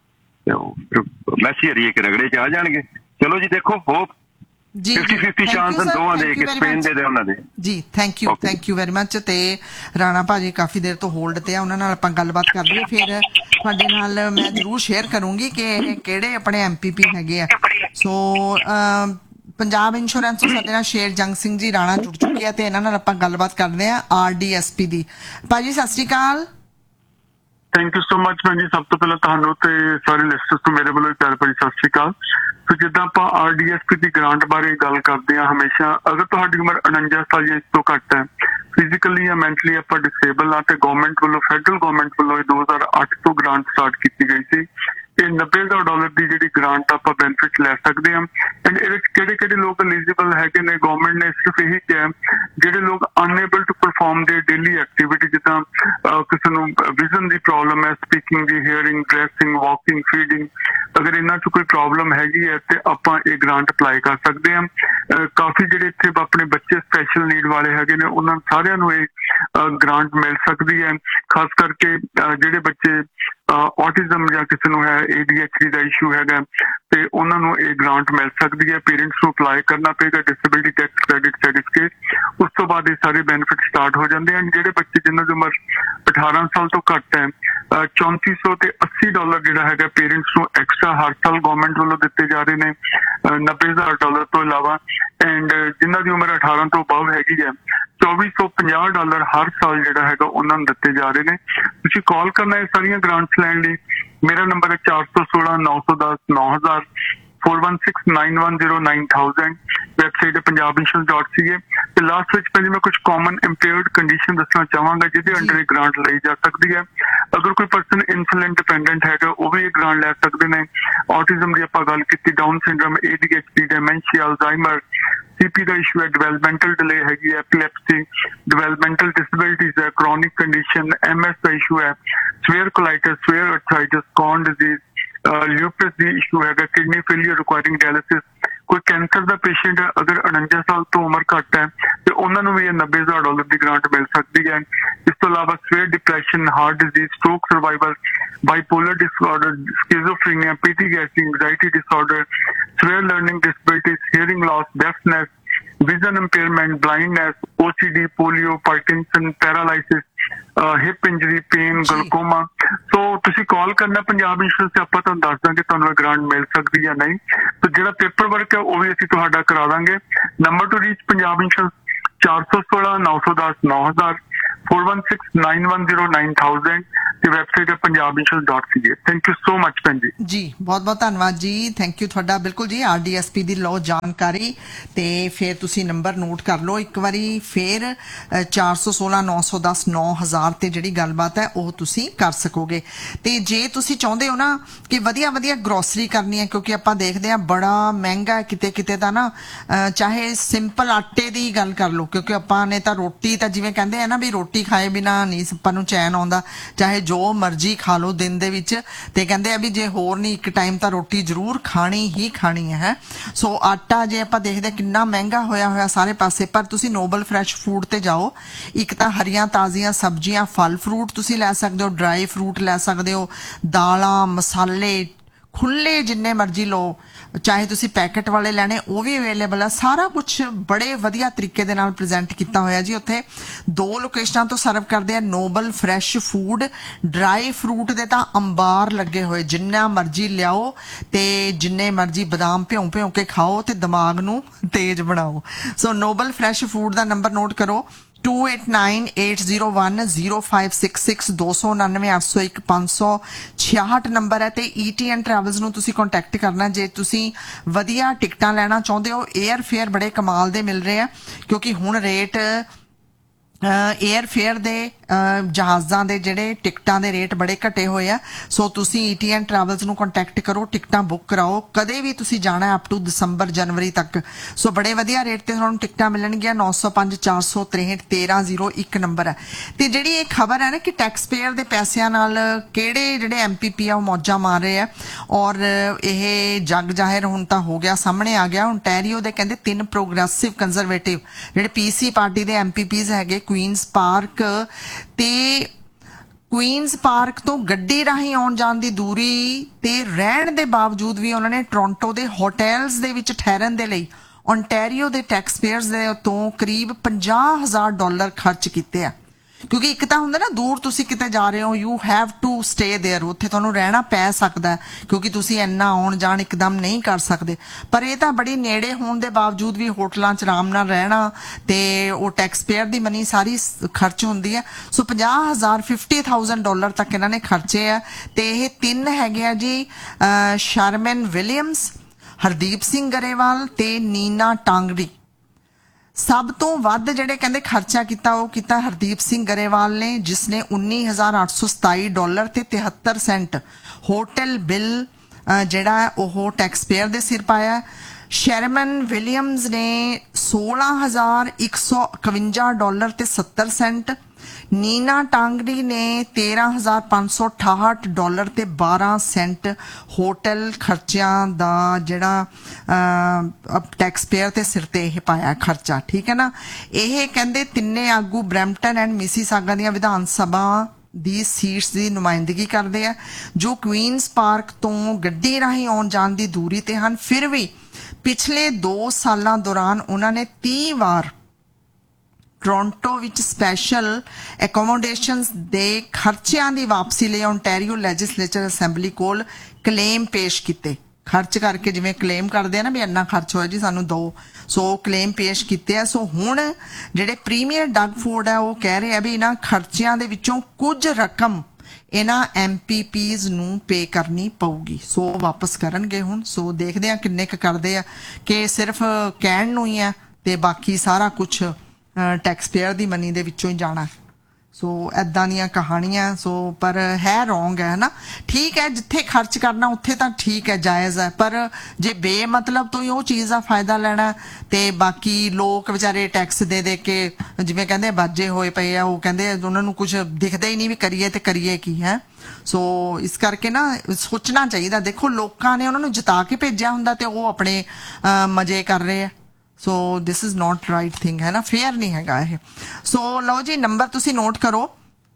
ਮੈਸੀ ਹਰੀਏ ਕਿ ਰਗੜੇ 'ਚ ਆ ਜਾਣਗੇ। ਚਲੋ ਜੀ, ਦੇਖੋ ਹੋਪ ਜੀ 50-50 ਚਾਂਸ ਹਨ ਦੋਵਾਂ ਦੇ ਕਿ ਸਪੇਨ ਦੇ ਉਹਨਾਂ ਦੇ। ਜੀ ਥੈਂਕ ਯੂ ਵੈਰੀ ਮੱਚ। ਤੇ ਰਾਣਾ ਭਾਜੀ ਕਾਫੀ ਦੇਰ ਤੋਂ ਹੋਲਡ ਤੇ ਆ, ਉਹਨਾਂ ਨਾਲ ਆਪਾਂ ਗੱਲਬਾਤ ਕਰ ਲਈਏ, ਫਿਰ ਤੁਹਾਡੇ ਨਾਲ ਮੈਂ ਜ਼ਰੂਰ ਸ਼ੇਅਰ ਕਰੂੰਗੀ ਕਿ ਕਿਹੜੇ ਆਪਣੇ MPP ਹੈਗੇ ਆ। ਸੋ ਪੰਜਾਬ ਇੰਸ਼ੋਰੈਂਸ ਤੋਂ ਸਾਡੇ ਨਾਲ ਸ਼ੇਰ ਜੰਗ ਸਿੰਘ ਜੀ ਰਾਣਾ ਜੁੜ ਚੁੱਕੇ ਆ ਤੇ ਇਹਨਾਂ ਨਾਲ ਆਪਾਂ ਗੱਲਬਾਤ ਕਰਦੇ ਆ RDSP ਦੀ। ਭਾਜੀ ਸਤਿ ਸ਼੍ਰੀ ਅਕਾਲ। ਥੈਂਕ ਯੂ ਸੋ ਮਚ ਭੈਣ ਜੀ, ਸਭ ਤੋਂ ਪਹਿਲਾਂ ਤੁਹਾਨੂੰ ਤੇ ਸਾਰੇ ਲਿਸਟਰਸ ਤੋਂ ਮੇਰੇ ਵੱਲੋਂ ਪਿਆਰ ਭਰੀ ਸਤਿ ਸ਼੍ਰੀ ਅਕਾਲ। ਸੋ ਜਿੱਦਾਂ ਆਪਾਂ RDSP ਦੀ ਗ੍ਰਾਂਟ ਬਾਰੇ ਗੱਲ ਕਰਦੇ ਹਾਂ ਹਮੇਸ਼ਾ, ਅਗਰ ਤੁਹਾਡੀ ਉਮਰ 49 ਸਾਲ ਜਾਂ ਇਸ ਤੋਂ ਘੱਟ ਹੈ, ਫਿਜ਼ੀਕਲੀ ਜਾਂ ਮੈਂਟਲੀ ਆਪਾਂ ਡਿਸੇਬਲ ਆ, ਤੇ ਗਵਰਨਮੈਂਟ ਵੱਲੋਂ ਫੈਡਰਲ ਗਵਰਨਮੈਂਟ ਵੱਲੋਂ 2008 ਤੋਂ ਗ੍ਰਾਂਟ ਸਟਾਰਟ ਕੀਤੀ ਗਈ ਸੀ। ਇਹ $90,000 ਦੀ ਜਿਹੜੀ ਗ੍ਰਾਂਟ ਆਪਾਂ ਬੈਨੀਫਿਟ ਲੈ ਸਕਦੇ ਹਾਂ। ਐਂਡ ਇਹਦੇ ਵਿੱਚ ਕਿਹੜੇ ਕਿਹੜੇ ਲੋਕ ਐਲੀਜੀਬਲ ਹੈਗੇ ਨੇ, ਗਵਰਨਮੈਂਟ ਨੇ ਸਿਰਫ ਇਹੀ ਕਿਹਾ ਜਿਹੜੇ ਲੋਕ ਅਨਏਬਲ ਟੂ ਪਰਫਾਰਮ ਦੇ ਡੇਲੀ ਐਕਟੀਵਿਟੀ, ਜਿੱਦਾਂ ਕਿਸੇ ਨੂੰ ਵਿਜ਼ਨ ਦੀ ਪ੍ਰੋਬਲਮ ਹੈ, ਸਪੀਕਿੰਗ ਦੀ, ਹੀਅਰਿੰਗ, ਡਰੈਸਿੰਗ, ਵਾਕਿੰਗ, ਫੀਡਿੰਗ, ਅਗਰ ਇਹਨਾਂ 'ਚ ਕੋਈ ਪ੍ਰੋਬਲਮ ਹੈਗੀ ਹੈ ਤੇ ਆਪਾਂ ਇਹ ਗ੍ਰਾਂਟ ਅਪਲਾਈ ਕਰ ਸਕਦੇ ਹਾਂ। ਕਾਫੀ ਜਿਹੜੇ ਇੱਥੇ ਆਪਣੇ ਬੱਚੇ ਸਪੈਸ਼ਲ ਨੀਡ ਵਾਲੇ ਹੈਗੇ ਨੇ, ਉਹਨਾਂ ਸਾਰਿਆਂ ਨੂੰ ਇਹ ਗ੍ਰਾਂਟ ਮਿਲ ਸਕਦੀ ਹੈ। ਖਾਸ ਕਰਕੇ ਜਿਹੜੇ ਬੱਚੇ ਔਟਿਜ਼ਮ ਜਾਂ ਕਿਸੇ ਨੂੰ ਹੈ ADHD ਦਾ ਇਸ਼ੂ ਹੈਗਾ ਤੇ ਉਹਨਾਂ ਨੂੰ ਇਹ ਗ੍ਰਾਂਟ ਮਿਲ ਸਕਦੀ ਹੈ। ਪੇਰੈਂਟਸ ਨੂੰ ਅਪਲਾਈ ਕਰਨਾ ਪਏਗਾ ਡਿਸੇਬਿਲਿਟੀ ਟੈਕਸ ਕ੍ਰੈਡਿਟ ਸਰਟੀਫਿਕੇਟ, ਉਸ ਤੋਂ ਬਾਅਦ ਇਹ ਸਾਰੇ ਬੈਨੀਫਿਟ ਸਟਾਰਟ ਹੋ ਜਾਂਦੇ ਹਨ। ਜਿਹੜੇ ਬੱਚੇ ਜਿਨ੍ਹਾਂ ਦੀ ਉਮਰ 18 ਸਾਲ ਤੋਂ ਘੱਟ ਹੈ, $3400 ਤੇ $80 ਜਿਹੜਾ ਹੈਗਾ ਪੇਰੈਂਟਸ ਨੂੰ ਐਕਸਟਰਾ ਹਰ ਸਾਲ ਗਵਰਨਮੈਂਟ ਵੱਲੋਂ ਦਿੱਤੇ ਜਾ ਰਹੇ ਨੇ, $90,000 ਤੋਂ ਇਲਾਵਾ। ਐਂਡ ਜਿਨ੍ਹਾਂ ਦੀ ਉਮਰ 18 ਤੋਂ ਅਬਵ ਹੈਗੀ ਹੈ, $2450 ਹਰ ਸਾਲ ਜਿਹੜਾ ਹੈਗਾ ਉਹਨਾਂ ਨੂੰ ਦਿੱਤੇ ਜਾ ਰਹੇ ਨੇ। ਤੁਸੀਂ ਕਾਲ ਕਰਨਾ ਇਹ ਸਾਰੀਆਂ ਗ੍ਰਾਂਟਸ ਲੈਣ ਲਈ। ਮੇਰਾ ਨੰਬਰ ਹੈ 416-910-9000, 4169109000। ਵੈਬਸਾਈਟ ਹੈ punjabinsurance.ca। ਤੇ ਲਾਸਟ ਵਿੱਚ ਪਹਿਲੇ ਮੈਂ ਕੁਝ ਕਾਮਨ ਇੰਪੇਅਰਡ ਕੰਡੀਸ਼ਨ ਦੱਸਣਾ ਚਾਹਾਂਗਾ ਜਿਹਦੇ ਅੰਡਰ ਇਹ ਗ੍ਰਾਂਟ ਲਈ ਜਾ ਸਕਦੀ ਹੈ। ਅਗਰ ਕੋਈ ਪਰਸਨ ਇਨਸੂਲਿਨ ਡਿਪੈਂਡੈਂਟ ਹੈਗਾ, ਉਹ ਵੀ ਇਹ ਗ੍ਰਾਂਟ ਲੈ ਸਕਦੇ ਨੇ। ਔਟਿਜ਼ਮ ਦੀ ਆਪਾਂ ਗੱਲ ਕੀਤੀ, down syndrome, ADHD, ਡੈਮੈਂਸ਼ੀਆ, Alzheimer, CP ਦਾ ਇਸ਼ੂ ਹੈ, ਡਿਵੈਲਪਮੈਂਟਲ ਡਿਲੇ ਹੈਗੀ ਹੈ, ਐਪੀਲੈਪਸੀ, ਡਿਵੈਲਪਮੈਂਟਲ ਡਿਸੇਬਿਲਿਟੀਜ਼ ਹੈ, ਕ੍ਰੋਨਿਕ ਕੰਡੀਸ਼ਨ, MS ਦਾ ਇਸ਼ੂ ਹੈ, ਸਵੇਅਰ ਕੋਲਾਈਟਿਸ, ਸਵੇਅਰ ਅਰਥਰਾਈਟਿਸ, ਕੌਨ ਡਿਜ਼ੀਜ਼, ਲਿਊਪਸ ਦੀ ਇਸ਼ੂ ਹੈਗਾ, ਕਿਡਨੀ ਫੇਲੀਅਰ ਰਿਕੁਆਇਰਿੰਗ ਡਾਇਲਿਸਿਸ, ਕੋਈ ਕੈਂਸਰ ਦਾ ਪੇਸ਼ੈਂਟ ਹੈ, ਅਗਰ 49 ਸਾਲ ਤੋਂ ਉਮਰ ਘੱਟ ਹੈ ਤੇ ਉਹਨਾਂ ਨੂੰ ਵੀ ਇਹ $90,000 ਦੀ ਗ੍ਰਾਂਟ ਮਿਲ ਸਕਦੀ ਹੈ। ਇਸ ਤੋਂ ਇਲਾਵਾ swear depression, heart disease, stroke survival, bipolar disorder, ਸਕਿਜ਼ੋਫਰੀਨੀਆ, PTSD, anxiety disorder, swear learning disabilities, hearing Las, ਡੈਫਨੈਸ, vision impairment, blindness, OCD, polio, Parkinson, paralysis, hip injury, pain, ਗਲਕੋਮਾ। ਸੋ ਤੁਸੀਂ ਕਾਲ ਕਰਨਾ ਪੰਜਾਬ ਇੰਸ਼ੋਰੈਂਸ ਤੇ, ਆਪਾਂ ਤੁਹਾਨੂੰ ਦੱਸ ਦਾਂਗੇ ਤੁਹਾਨੂੰ ਇਹ ਗ੍ਰਾਂਟ ਮਿਲ ਸਕਦੀ ਜਾਂ ਨਹੀਂ। ਤੇ ਜਿਹੜਾ ਪੇਪਰ ਵਰਕ ਹੈ ਉਹ ਵੀ ਅਸੀਂ ਤੁਹਾਡਾ ਕਰਾ ਦਾਂਗੇ। Number two reach Punjab insurance 416-910-9000, 4169109000 ਤੇ ਵੈਬਸਾਈਟ ਹੈ punjabinsurance.ca। Thank you so much ਭੈਣ ਜੀ। ਬਹੁਤ ਬਹੁਤ ਧੰਨਵਾਦ ਜੀ, ਥੈਂਕ ਯੂ ਤੁਹਾਡਾ। ਬਿਲਕੁਲ ਜੀ, RDSP ਦੀ ਲਓ ਜਾਣਕਾਰੀ ਤੇ ਫਿਰ ਤੁਸੀਂ ਨੰਬਰ ਨੋਟ ਕਰ ਲਓ ਇੱਕ ਵਾਰੀ, ਫਿਰ 416-910-9000 ਤੇ ਜਿਹੜੀ ਗੱਲਬਾਤ ਹੈ ਉਹ ਤੁਸੀਂ ਕਰ ਸਕੋਗੇ। ਤੇ ਜੇ ਤੁਸੀਂ ਚਾਹੁੰਦੇ ਹੋ ਨਾ ਕਿ ਵਧੀਆ ਗਰੋਸਰੀ ਕਰਨੀ ਹੈ, ਕਿਉਂਕਿ ਆਪਾਂ ਦੇਖਦੇ ਹਾਂ ਬੜਾ ਮਹਿੰਗਾ ਕਿਤੇ ਕਿਤੇ ਤਾਂ ਨਾ, ਚਾਹੇ ਸਿੰਪਲ ਆਟੇ ਦੀ ਗੱਲ ਕਰ ਲਓ, ਕਿਉਂਕਿ ਆਪਾਂ ਨੇ ਤਾਂ ਰੋਟੀ ਤਾਂ ਜਿਵੇਂ ਕਹਿੰਦੇ ਆ ਨਾ ਵੀ ਰੋਟੀ ਖਾਏ ਬਿਨਾ ਨਹੀਂ ਆਪਾਂ ਨੂੰ ਚੈਨ ਆਉਂਦਾ, ਚਾਹੇ ਜੋ ਮਰਜ਼ੀ ਖਾ ਲਓ ਦਿਨ ਦੇ ਵਿੱਚ। ਤੇ ਕਹਿੰਦੇ ਆ ਵੀ ਜੇ ਹੋਰ ਨਹੀਂ ਇੱਕ ਟਾਈਮ ਤਾਂ ਰੋਟੀ ਜ਼ਰੂਰ ਖਾਣੀ ਹੀ ਖਾਣੀ ਹੈ। ਸੋ ਆਟਾ ਜੇ ਆਪਾਂ ਦੇਖਦੇ ਕਿੰਨਾ ਮਹਿੰਗਾ ਹੋਇਆ ਸਾਰੇ ਪਾਸੇ, ਪਰ ਤੁਸੀਂ ਨੋਬਲ ਫਰੈਸ਼ ਫੂਡ ਤੇ ਜਾਓ। ਇੱਕ ਤਾਂ ਹਰੀਆਂ ਤਾਜ਼ੀਆਂ ਸਬਜ਼ੀਆਂ, ਫਲ ਫਰੂਟ ਤੁਸੀਂ ਲੈ ਸਕਦੇ ਹੋ, ਡਰਾਈ ਫਰੂਟ ਲੈ ਸਕਦੇ ਹੋ, ਦਾਲਾਂ, ਮਸਾਲੇ ਖੁੱਲੇ ਜਿੰਨੇ ਮਰਜ਼ੀ ਲਓ, ਚਾਹੇ ਤੁਸੀਂ ਪੈਕਟ ਵਾਲੇ ਲੈਣੇ ਉਹ ਵੀ ਅਵੇਲੇਬਲ ਆ। ਸਾਰਾ ਕੁਝ ਬੜੇ ਵਧੀਆ ਤਰੀਕੇ ਦੇ ਨਾਲ ਪ੍ਰੈਜ਼ੈਂਟ ਕੀਤਾ ਹੋਇਆ ਜੀ। ਉੱਥੇ 2 ਲੋਕੇਸ਼ਨਾਂ ਤੋਂ ਸਰਵ ਕਰਦੇ ਆ Nobel fresh food. Dry fruit ਦੇ ਤਾਂ ਅੰਬਾਰ ਲੱਗੇ ਹੋਏ, ਜਿੰਨਾ ਮਰਜ਼ੀ ਲਿਆਓ ਤੇ ਜਿੰਨੇ ਮਰਜ਼ੀ ਬਦਾਮ ਭਿਉਂ ਕੇ ਖਾਓ ਤੇ ਦਿਮਾਗ ਨੂੰ ਤੇਜ਼ ਬਣਾਓ। ਸੋ ਨੋਬਲ ਫਰੈਸ਼ ਫੂਡ ਦਾ ਨੰਬਰ ਨੋਟ ਕਰੋ 2898010566, 299801566 ਨੰਬਰ ਹੈ। ਤੇ ETN ਟਰੈਵਲਸ ਨੂੰ ਤੁਸੀਂ ਕੰਟੈਕਟ ਕਰਨਾ ਜੇ ਤੁਸੀਂ ਵਧੀਆ ਟਿਕਟਾਂ ਲੈਣਾ ਚਾਹੁੰਦੇ ਹੋ। 에ਅਰ ਫੇਅਰ ਬੜੇ ਕਮਾਲ ਦੇ ਮਿਲ ਰਹੇ ਆ, ਕਿਉਂਕਿ ਹੁਣ ਰੇਟ 에ਅਰ ਫੇਅਰ ਦੇ ਜਹਾਜ਼ਾਂ ਦੇ ਜਿਹੜੇ ਟਿਕਟਾਂ ਦੇ ਰੇਟ ਬੜੇ ਘਟੇ ਹੋਏ ਆ। ਸੋ ਤੁਸੀਂ ETN ਟਰੈਵਲਸ ਨੂੰ ਕੰਟੈਕਟ ਕਰੋ, ਟਿਕਟਾਂ ਬੁੱਕ ਕਰਾਓ, ਕਦੇ ਵੀ ਤੁਸੀਂ ਜਾਣਾ ਅਪ ਟੂ ਦਸੰਬਰ ਜਨਵਰੀ ਤੱਕ। ਸੋ ਬੜੇ ਵਧੀਆ ਰੇਟ ਤੇ ਤੁਹਾਨੂੰ ਟਿਕਟਾਂ ਮਿਲਣਗੀਆਂ। 905 463 1301 ਨੰਬਰ ਹੈ। ਤੇ ਜਿਹੜੀ ਇਹ ਖਬਰ ਹੈ ਨਾ ਕਿ ਟੈਕਸ ਪੇਅਰ ਦੇ ਪੈਸਿਆਂ ਨਾਲ ਕਿਹੜੇ ਜਿਹੜੇ MPP ਆ ਉਹ ਮੌਜਾਂ ਮਾਰ ਰਹੇ ਆ, ਔਰ ਇਹ ਜੱਗ ਜ਼ਾਹਿਰ ਹੁਣ ਤਾਂ ਹੋ ਗਿਆ, ਸਾਹਮਣੇ ਆ ਗਿਆ। ਓਨਟਾਰੀਓ ਦੇ ਕਹਿੰਦੇ 3 ਪ੍ਰੋਗਰੈਸਿਵ ਕੰਜ਼ਰਵੇਟਿਵ ਜਿਹੜੇ PC ਪਾਰਟੀ ਦੇ MPPs ਹੈਗੇ, ਕੁਈਨਸ ਪਾਰਕ ਤੇ ਕੁਈਨਸ ਪਾਰਕ ਤੋਂ ਗੱਡੀ ਰਾਹੀਂ ਆਉਣ ਜਾਣ ਦੀ ਦੂਰੀ ਤੇ ਰਹਿਣ ਦੇ ਬਾਵਜੂਦ ਵੀ ਉਹਨਾਂ ਨੇ ਟੋਰਾਂਟੋ ਦੇ ਹੋਟਲਸ ਦੇ ਵਿੱਚ ਠਹਿਰਨ ਦੇ ਲਈ ਓਨਟਾਰੀਓ ਦੇ ਟੈਕਸ ਪੇਅਰਸ ਦੇ ਤੋਂ ਕਰੀਬ $50,000 ਖਰਚ ਕੀਤੇ ਆ। ਕਿਉਂਕਿ ਇੱਕ ਤਾਂ ਹੁੰਦਾ ਨਾ ਦੂਰ ਤੁਸੀਂ ਕਿਤੇ ਜਾ ਰਹੇ ਹੋ, you have to stay there, ਉੱਥੇ ਤੁਹਾਨੂੰ ਰਹਿਣਾ ਪੈ ਸਕਦਾ ਕਿਉਂਕਿ ਤੁਸੀਂ ਇੰਨਾ ਆਉਣ ਜਾਣ ਇੱਕਦਮ ਨਹੀਂ ਕਰ ਸਕਦੇ। ਪਰ ਇਹ ਤਾਂ ਬੜੀ ਨੇੜੇ ਹੋਣ ਦੇ ਬਾਵਜੂਦ ਵੀ ਹੋਟਲਾਂ 'ਚ ਆਰਾਮ ਨਾਲ ਰਹਿਣਾ ਤੇ ਉਹ ਟੈਕਸ ਪੇਅਰ ਦੀ ਮਨੀ ਸਾਰੀ ਖਰਚ ਹੁੰਦੀ ਹੈ। ਸੋ $50,000 ਤੱਕ ਇਹਨਾਂ ਨੇ ਖਰਚੇ ਆ। ਤੇ ਇਹ 3 ਹੈਗੇ ਆ ਜੀ, ਸ਼ਰਮਨ ਵਿਲੀਅਮਸ, ਹਰਦੀਪ ਸਿੰਘ ਗਰੇਵਾਲ ਤੇ ਨੀਨਾ ਟਾਂਗੜੀ। ਸਭ ਤੋਂ ਵੱਧ ਜਿਹੜੇ ਕਹਿੰਦੇ ਖਰਚਾ ਕੀਤਾ ਉਹ ਕੀਤਾ ਹਰਦੀਪ ਸਿੰਘ ਗਰੇਵਾਲ ਨੇ, ਜਿਸ ਨੇ $19,827 ਤੇ 73 ਸੈਂਟ ਹੋਟਲ ਬਿੱਲ ਜਿਹੜਾ ਉਹ ਟੈਕਸ ਪੇਅਰ ਦੇ ਸਿਰ ਪਾਇਆ। ਸ਼ਰਮਨ ਵਿਲੀਅਮਸ ਨੇ $16,151 ਤੇ 70 ਸੈਂਟ। ਨੀਨਾ ਟਾਂਗੜੀ ਨੇ $13,568 ਤੇ 12 ਸੈਂਟ ਹੋਟਲ ਖਰਚਿਆਂ ਦਾ ਜਿਹੜਾ ਟੈਕਸ ਪੇਅਰ ਤੇ ਸਿਰ ਤੇ ਇਹ ਪਾਇਆ ਖਰਚਾ। ਠੀਕ ਹੈ ਨਾ। ਇਹ ਕਹਿੰਦੇ ਤਿੰਨੇ ਆਗੂ ਬਰੈਂਪਟਨ ਐਂਡ ਮਿਸੀਸਾਗਾ ਦੀਆਂ ਵਿਧਾਨ ਸਭਾ ਦੀ ਸੀਟਸ ਦੀ ਨੁਮਾਇੰਦਗੀ ਕਰਦੇ ਆ, ਜੋ ਕੁਈਨਸ ਪਾਰਕ ਤੋਂ ਗੱਡੀ ਰਾਹੀਂ ਆਉਣ ਜਾਣ ਦੀ ਦੂਰੀ ਤੇ ਹਨ। ਫਿਰ ਵੀ ਪਿਛਲੇ 2 ਸਾਲਾਂ ਦੌਰਾਨ ਉਹਨਾਂ ਨੇ 30 ਵਾਰ ਟੋਰਾਂਟੋ ਵਿੱਚ ਸਪੈਸ਼ਲ ਐਕੋਮੋਡੇਸ਼ਨਸ ਦੇ ਖਰਚਿਆਂ ਦੀ ਵਾਪਸੀ ਲਈ ਓਨਟਾਰੀਓ ਲੈਜਿਸਲੇਚਰ ਅਸੈਂਬਲੀ ਕੋਲ ਕਲੇਮ ਪੇਸ਼ ਕੀਤੇ। ਖਰਚ ਕਰਕੇ ਜਿਵੇਂ ਕਲੇਮ ਕਰਦੇ ਆ ਨਾ ਵੀ ਇੰਨਾ ਖਰਚ ਹੋਇਆ ਜੀ ਸਾਨੂੰ ਦਿਓ, ਸੋ ਕਲੇਮ ਪੇਸ਼ ਕੀਤੇ ਆ। ਸੋ ਹੁਣ ਜਿਹੜੇ ਪ੍ਰੀਮੀਅਰ ਡਗ ਫੋਰਡ ਆ ਉਹ ਕਹਿ ਰਹੇ ਆ ਵੀ ਇਹਨਾਂ ਖਰਚਿਆਂ ਦੇ ਵਿੱਚੋਂ ਕੁਝ ਰਕਮ ਇਹਨਾਂ MPPs ਨੂੰ ਪੇ ਕਰਨੀ ਪਊਗੀ। ਸੋ ਵਾਪਸ ਕਰਨਗੇ ਹੁਣ। ਸੋ ਦੇਖਦੇ ਆ ਕਿੰਨੇ ਕੁ ਕਰਦੇ ਆ, ਕਿ ਸਿਰਫ ਕਹਿਣ ਨੂੰ ਹੀ ਆ ਤੇ ਬਾਕੀ ਸਾਰਾ ਕੁਝ ਟੈਕਸ ਪੇਅਰ ਦੀ ਮਨੀ ਦੇ ਵਿੱਚੋਂ ਹੀ ਜਾਣਾ। ਸੋ ਐਦਾਂ ਦੀਆਂ ਕਹਾਣੀਆਂ। ਸੋ ਪਰ ਹੈ ਰੋਂਗ ਹੈ ਨਾ। ਠੀਕ ਹੈ, ਜਿੱਥੇ ਖਰਚ ਕਰਨਾ ਉੱਥੇ ਤਾਂ ਠੀਕ ਹੈ, ਜਾਇਜ਼ ਹੈ, ਪਰ ਜੇ ਬੇਮਤਲਬ ਤੋਂ ਹੀ ਉਹ ਚੀਜ਼ ਦਾ ਫਾਇਦਾ ਲੈਣਾ ਤੇ ਬਾਕੀ ਲੋਕ ਵਿਚਾਰੇ ਟੈਕਸ ਦੇ ਦੇ ਕੇ ਜਿਵੇਂ ਕਹਿੰਦੇ ਬਾਜੇ ਹੋਏ ਪਏ ਆ, ਉਹ ਕਹਿੰਦੇ ਉਹਨਾਂ ਨੂੰ ਕੁਝ ਦਿਖਦਾ ਹੀ ਨਹੀਂ ਵੀ ਕਰੀਏ ਤੇ ਕਰੀਏ ਕੀ ਹੈ। ਸੋ ਇਸ ਕਰਕੇ ਨਾ ਸੋਚਣਾ ਚਾਹੀਦਾ। ਦੇਖੋ ਲੋਕਾਂ ਨੇ ਉਹਨਾਂ ਨੂੰ ਜਿਤਾ ਕੇ ਭੇਜਿਆ ਹੁੰਦਾ ਤੇ ਉਹ ਆਪਣੇ ਮਜ਼ੇ ਕਰ ਰਹੇ ਆ। ਸੋ ਦਿਸ ਇਜ਼ ਨॉट ਰਾਈਟ ਥਿੰਗ ਹੈ ਨਾ, ਫੇਅਰ ਨਹੀਂ ਹੈਗਾ ਇਹ। ਸੋ ਲਓ ਜੀ, ਨੰਬਰ ਤੁਸੀਂ ਨੋਟ ਕਰੋ।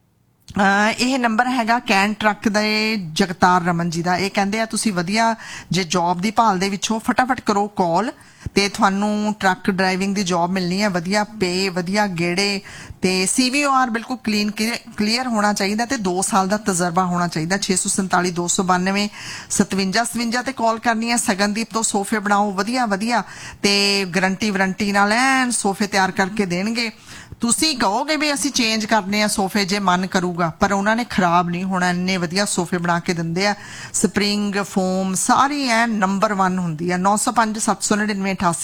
ਇਹ ਨੰਬਰ ਹੈਗਾ ਕੈਨ ਟਰੱਕ ਦੇ ਜਗਤਾਰ ਰਮਨ ਜੀ ਦਾ। ਇਹ ਕਹਿੰਦੇ ਆ ਤੁਸੀਂ ਵਧੀਆ ਜੇ ਜੌਬ ਦੀ ਭਾਲ ਦੇ ਵਿੱਚੋਂ ਫਟਾਫਟ ਕਰੋ ਕਾਲ ਤੇ ਤੁਹਾਨੂੰ ਟਰੱਕ ਡਰਾਈਵਿੰਗ ਦੀ ਜੌਬ ਮਿਲਣੀ ਹੈ। ਵਧੀਆ ਪੇ, ਵਧੀਆ ਗੇੜੇ ਤੇ CVOR ਬਿਲਕੁਲ ਕਲੀਅਰ ਹੋਣਾ ਚਾਹੀਦਾ ਤੇ 2 ਸਾਲ ਦਾ ਤਜਰਬਾ ਹੋਣਾ ਚਾਹੀਦਾ। 647 292 5757 ਤੇ ਕਾਲ ਕਰਨੀ ਹੈ। ਸਗਨਦੀਪ ਤੋਂ ਸੋਫੇ ਬਣਾਓ ਵਧੀਆ ਵਧੀਆ ਤੇ ਗਰੰਟੀ ਨਾਲ ਐਨ ਸੋਫੇ ਤਿਆਰ ਕਰਕੇ ਦੇਣਗੇ। ਤੁਸੀਂ ਕਹੋਗੇ ਵੀ ਅਸੀਂ ਚੇਂਜ ਕਰਨੇ ਆ ਸੋਫੇ ਜੇ ਮਨ ਕਰੂਗਾ, ਪਰ ਉਹਨਾਂ ਨੇ ਖਰਾਬ ਨਹੀਂ ਹੋਣਾ। ਇੰਨੇ ਵਧੀਆ ਸੋਫੇ ਬਣਾ ਕੇ ਦਿੰਦੇ ਆ। ਸਪਰਿੰਗ ਫੋਮ ਸਾਰੀ ਐਨ ਨੰਬਰ 1 ਹੁੰਦੀ ਆ। 905 799 88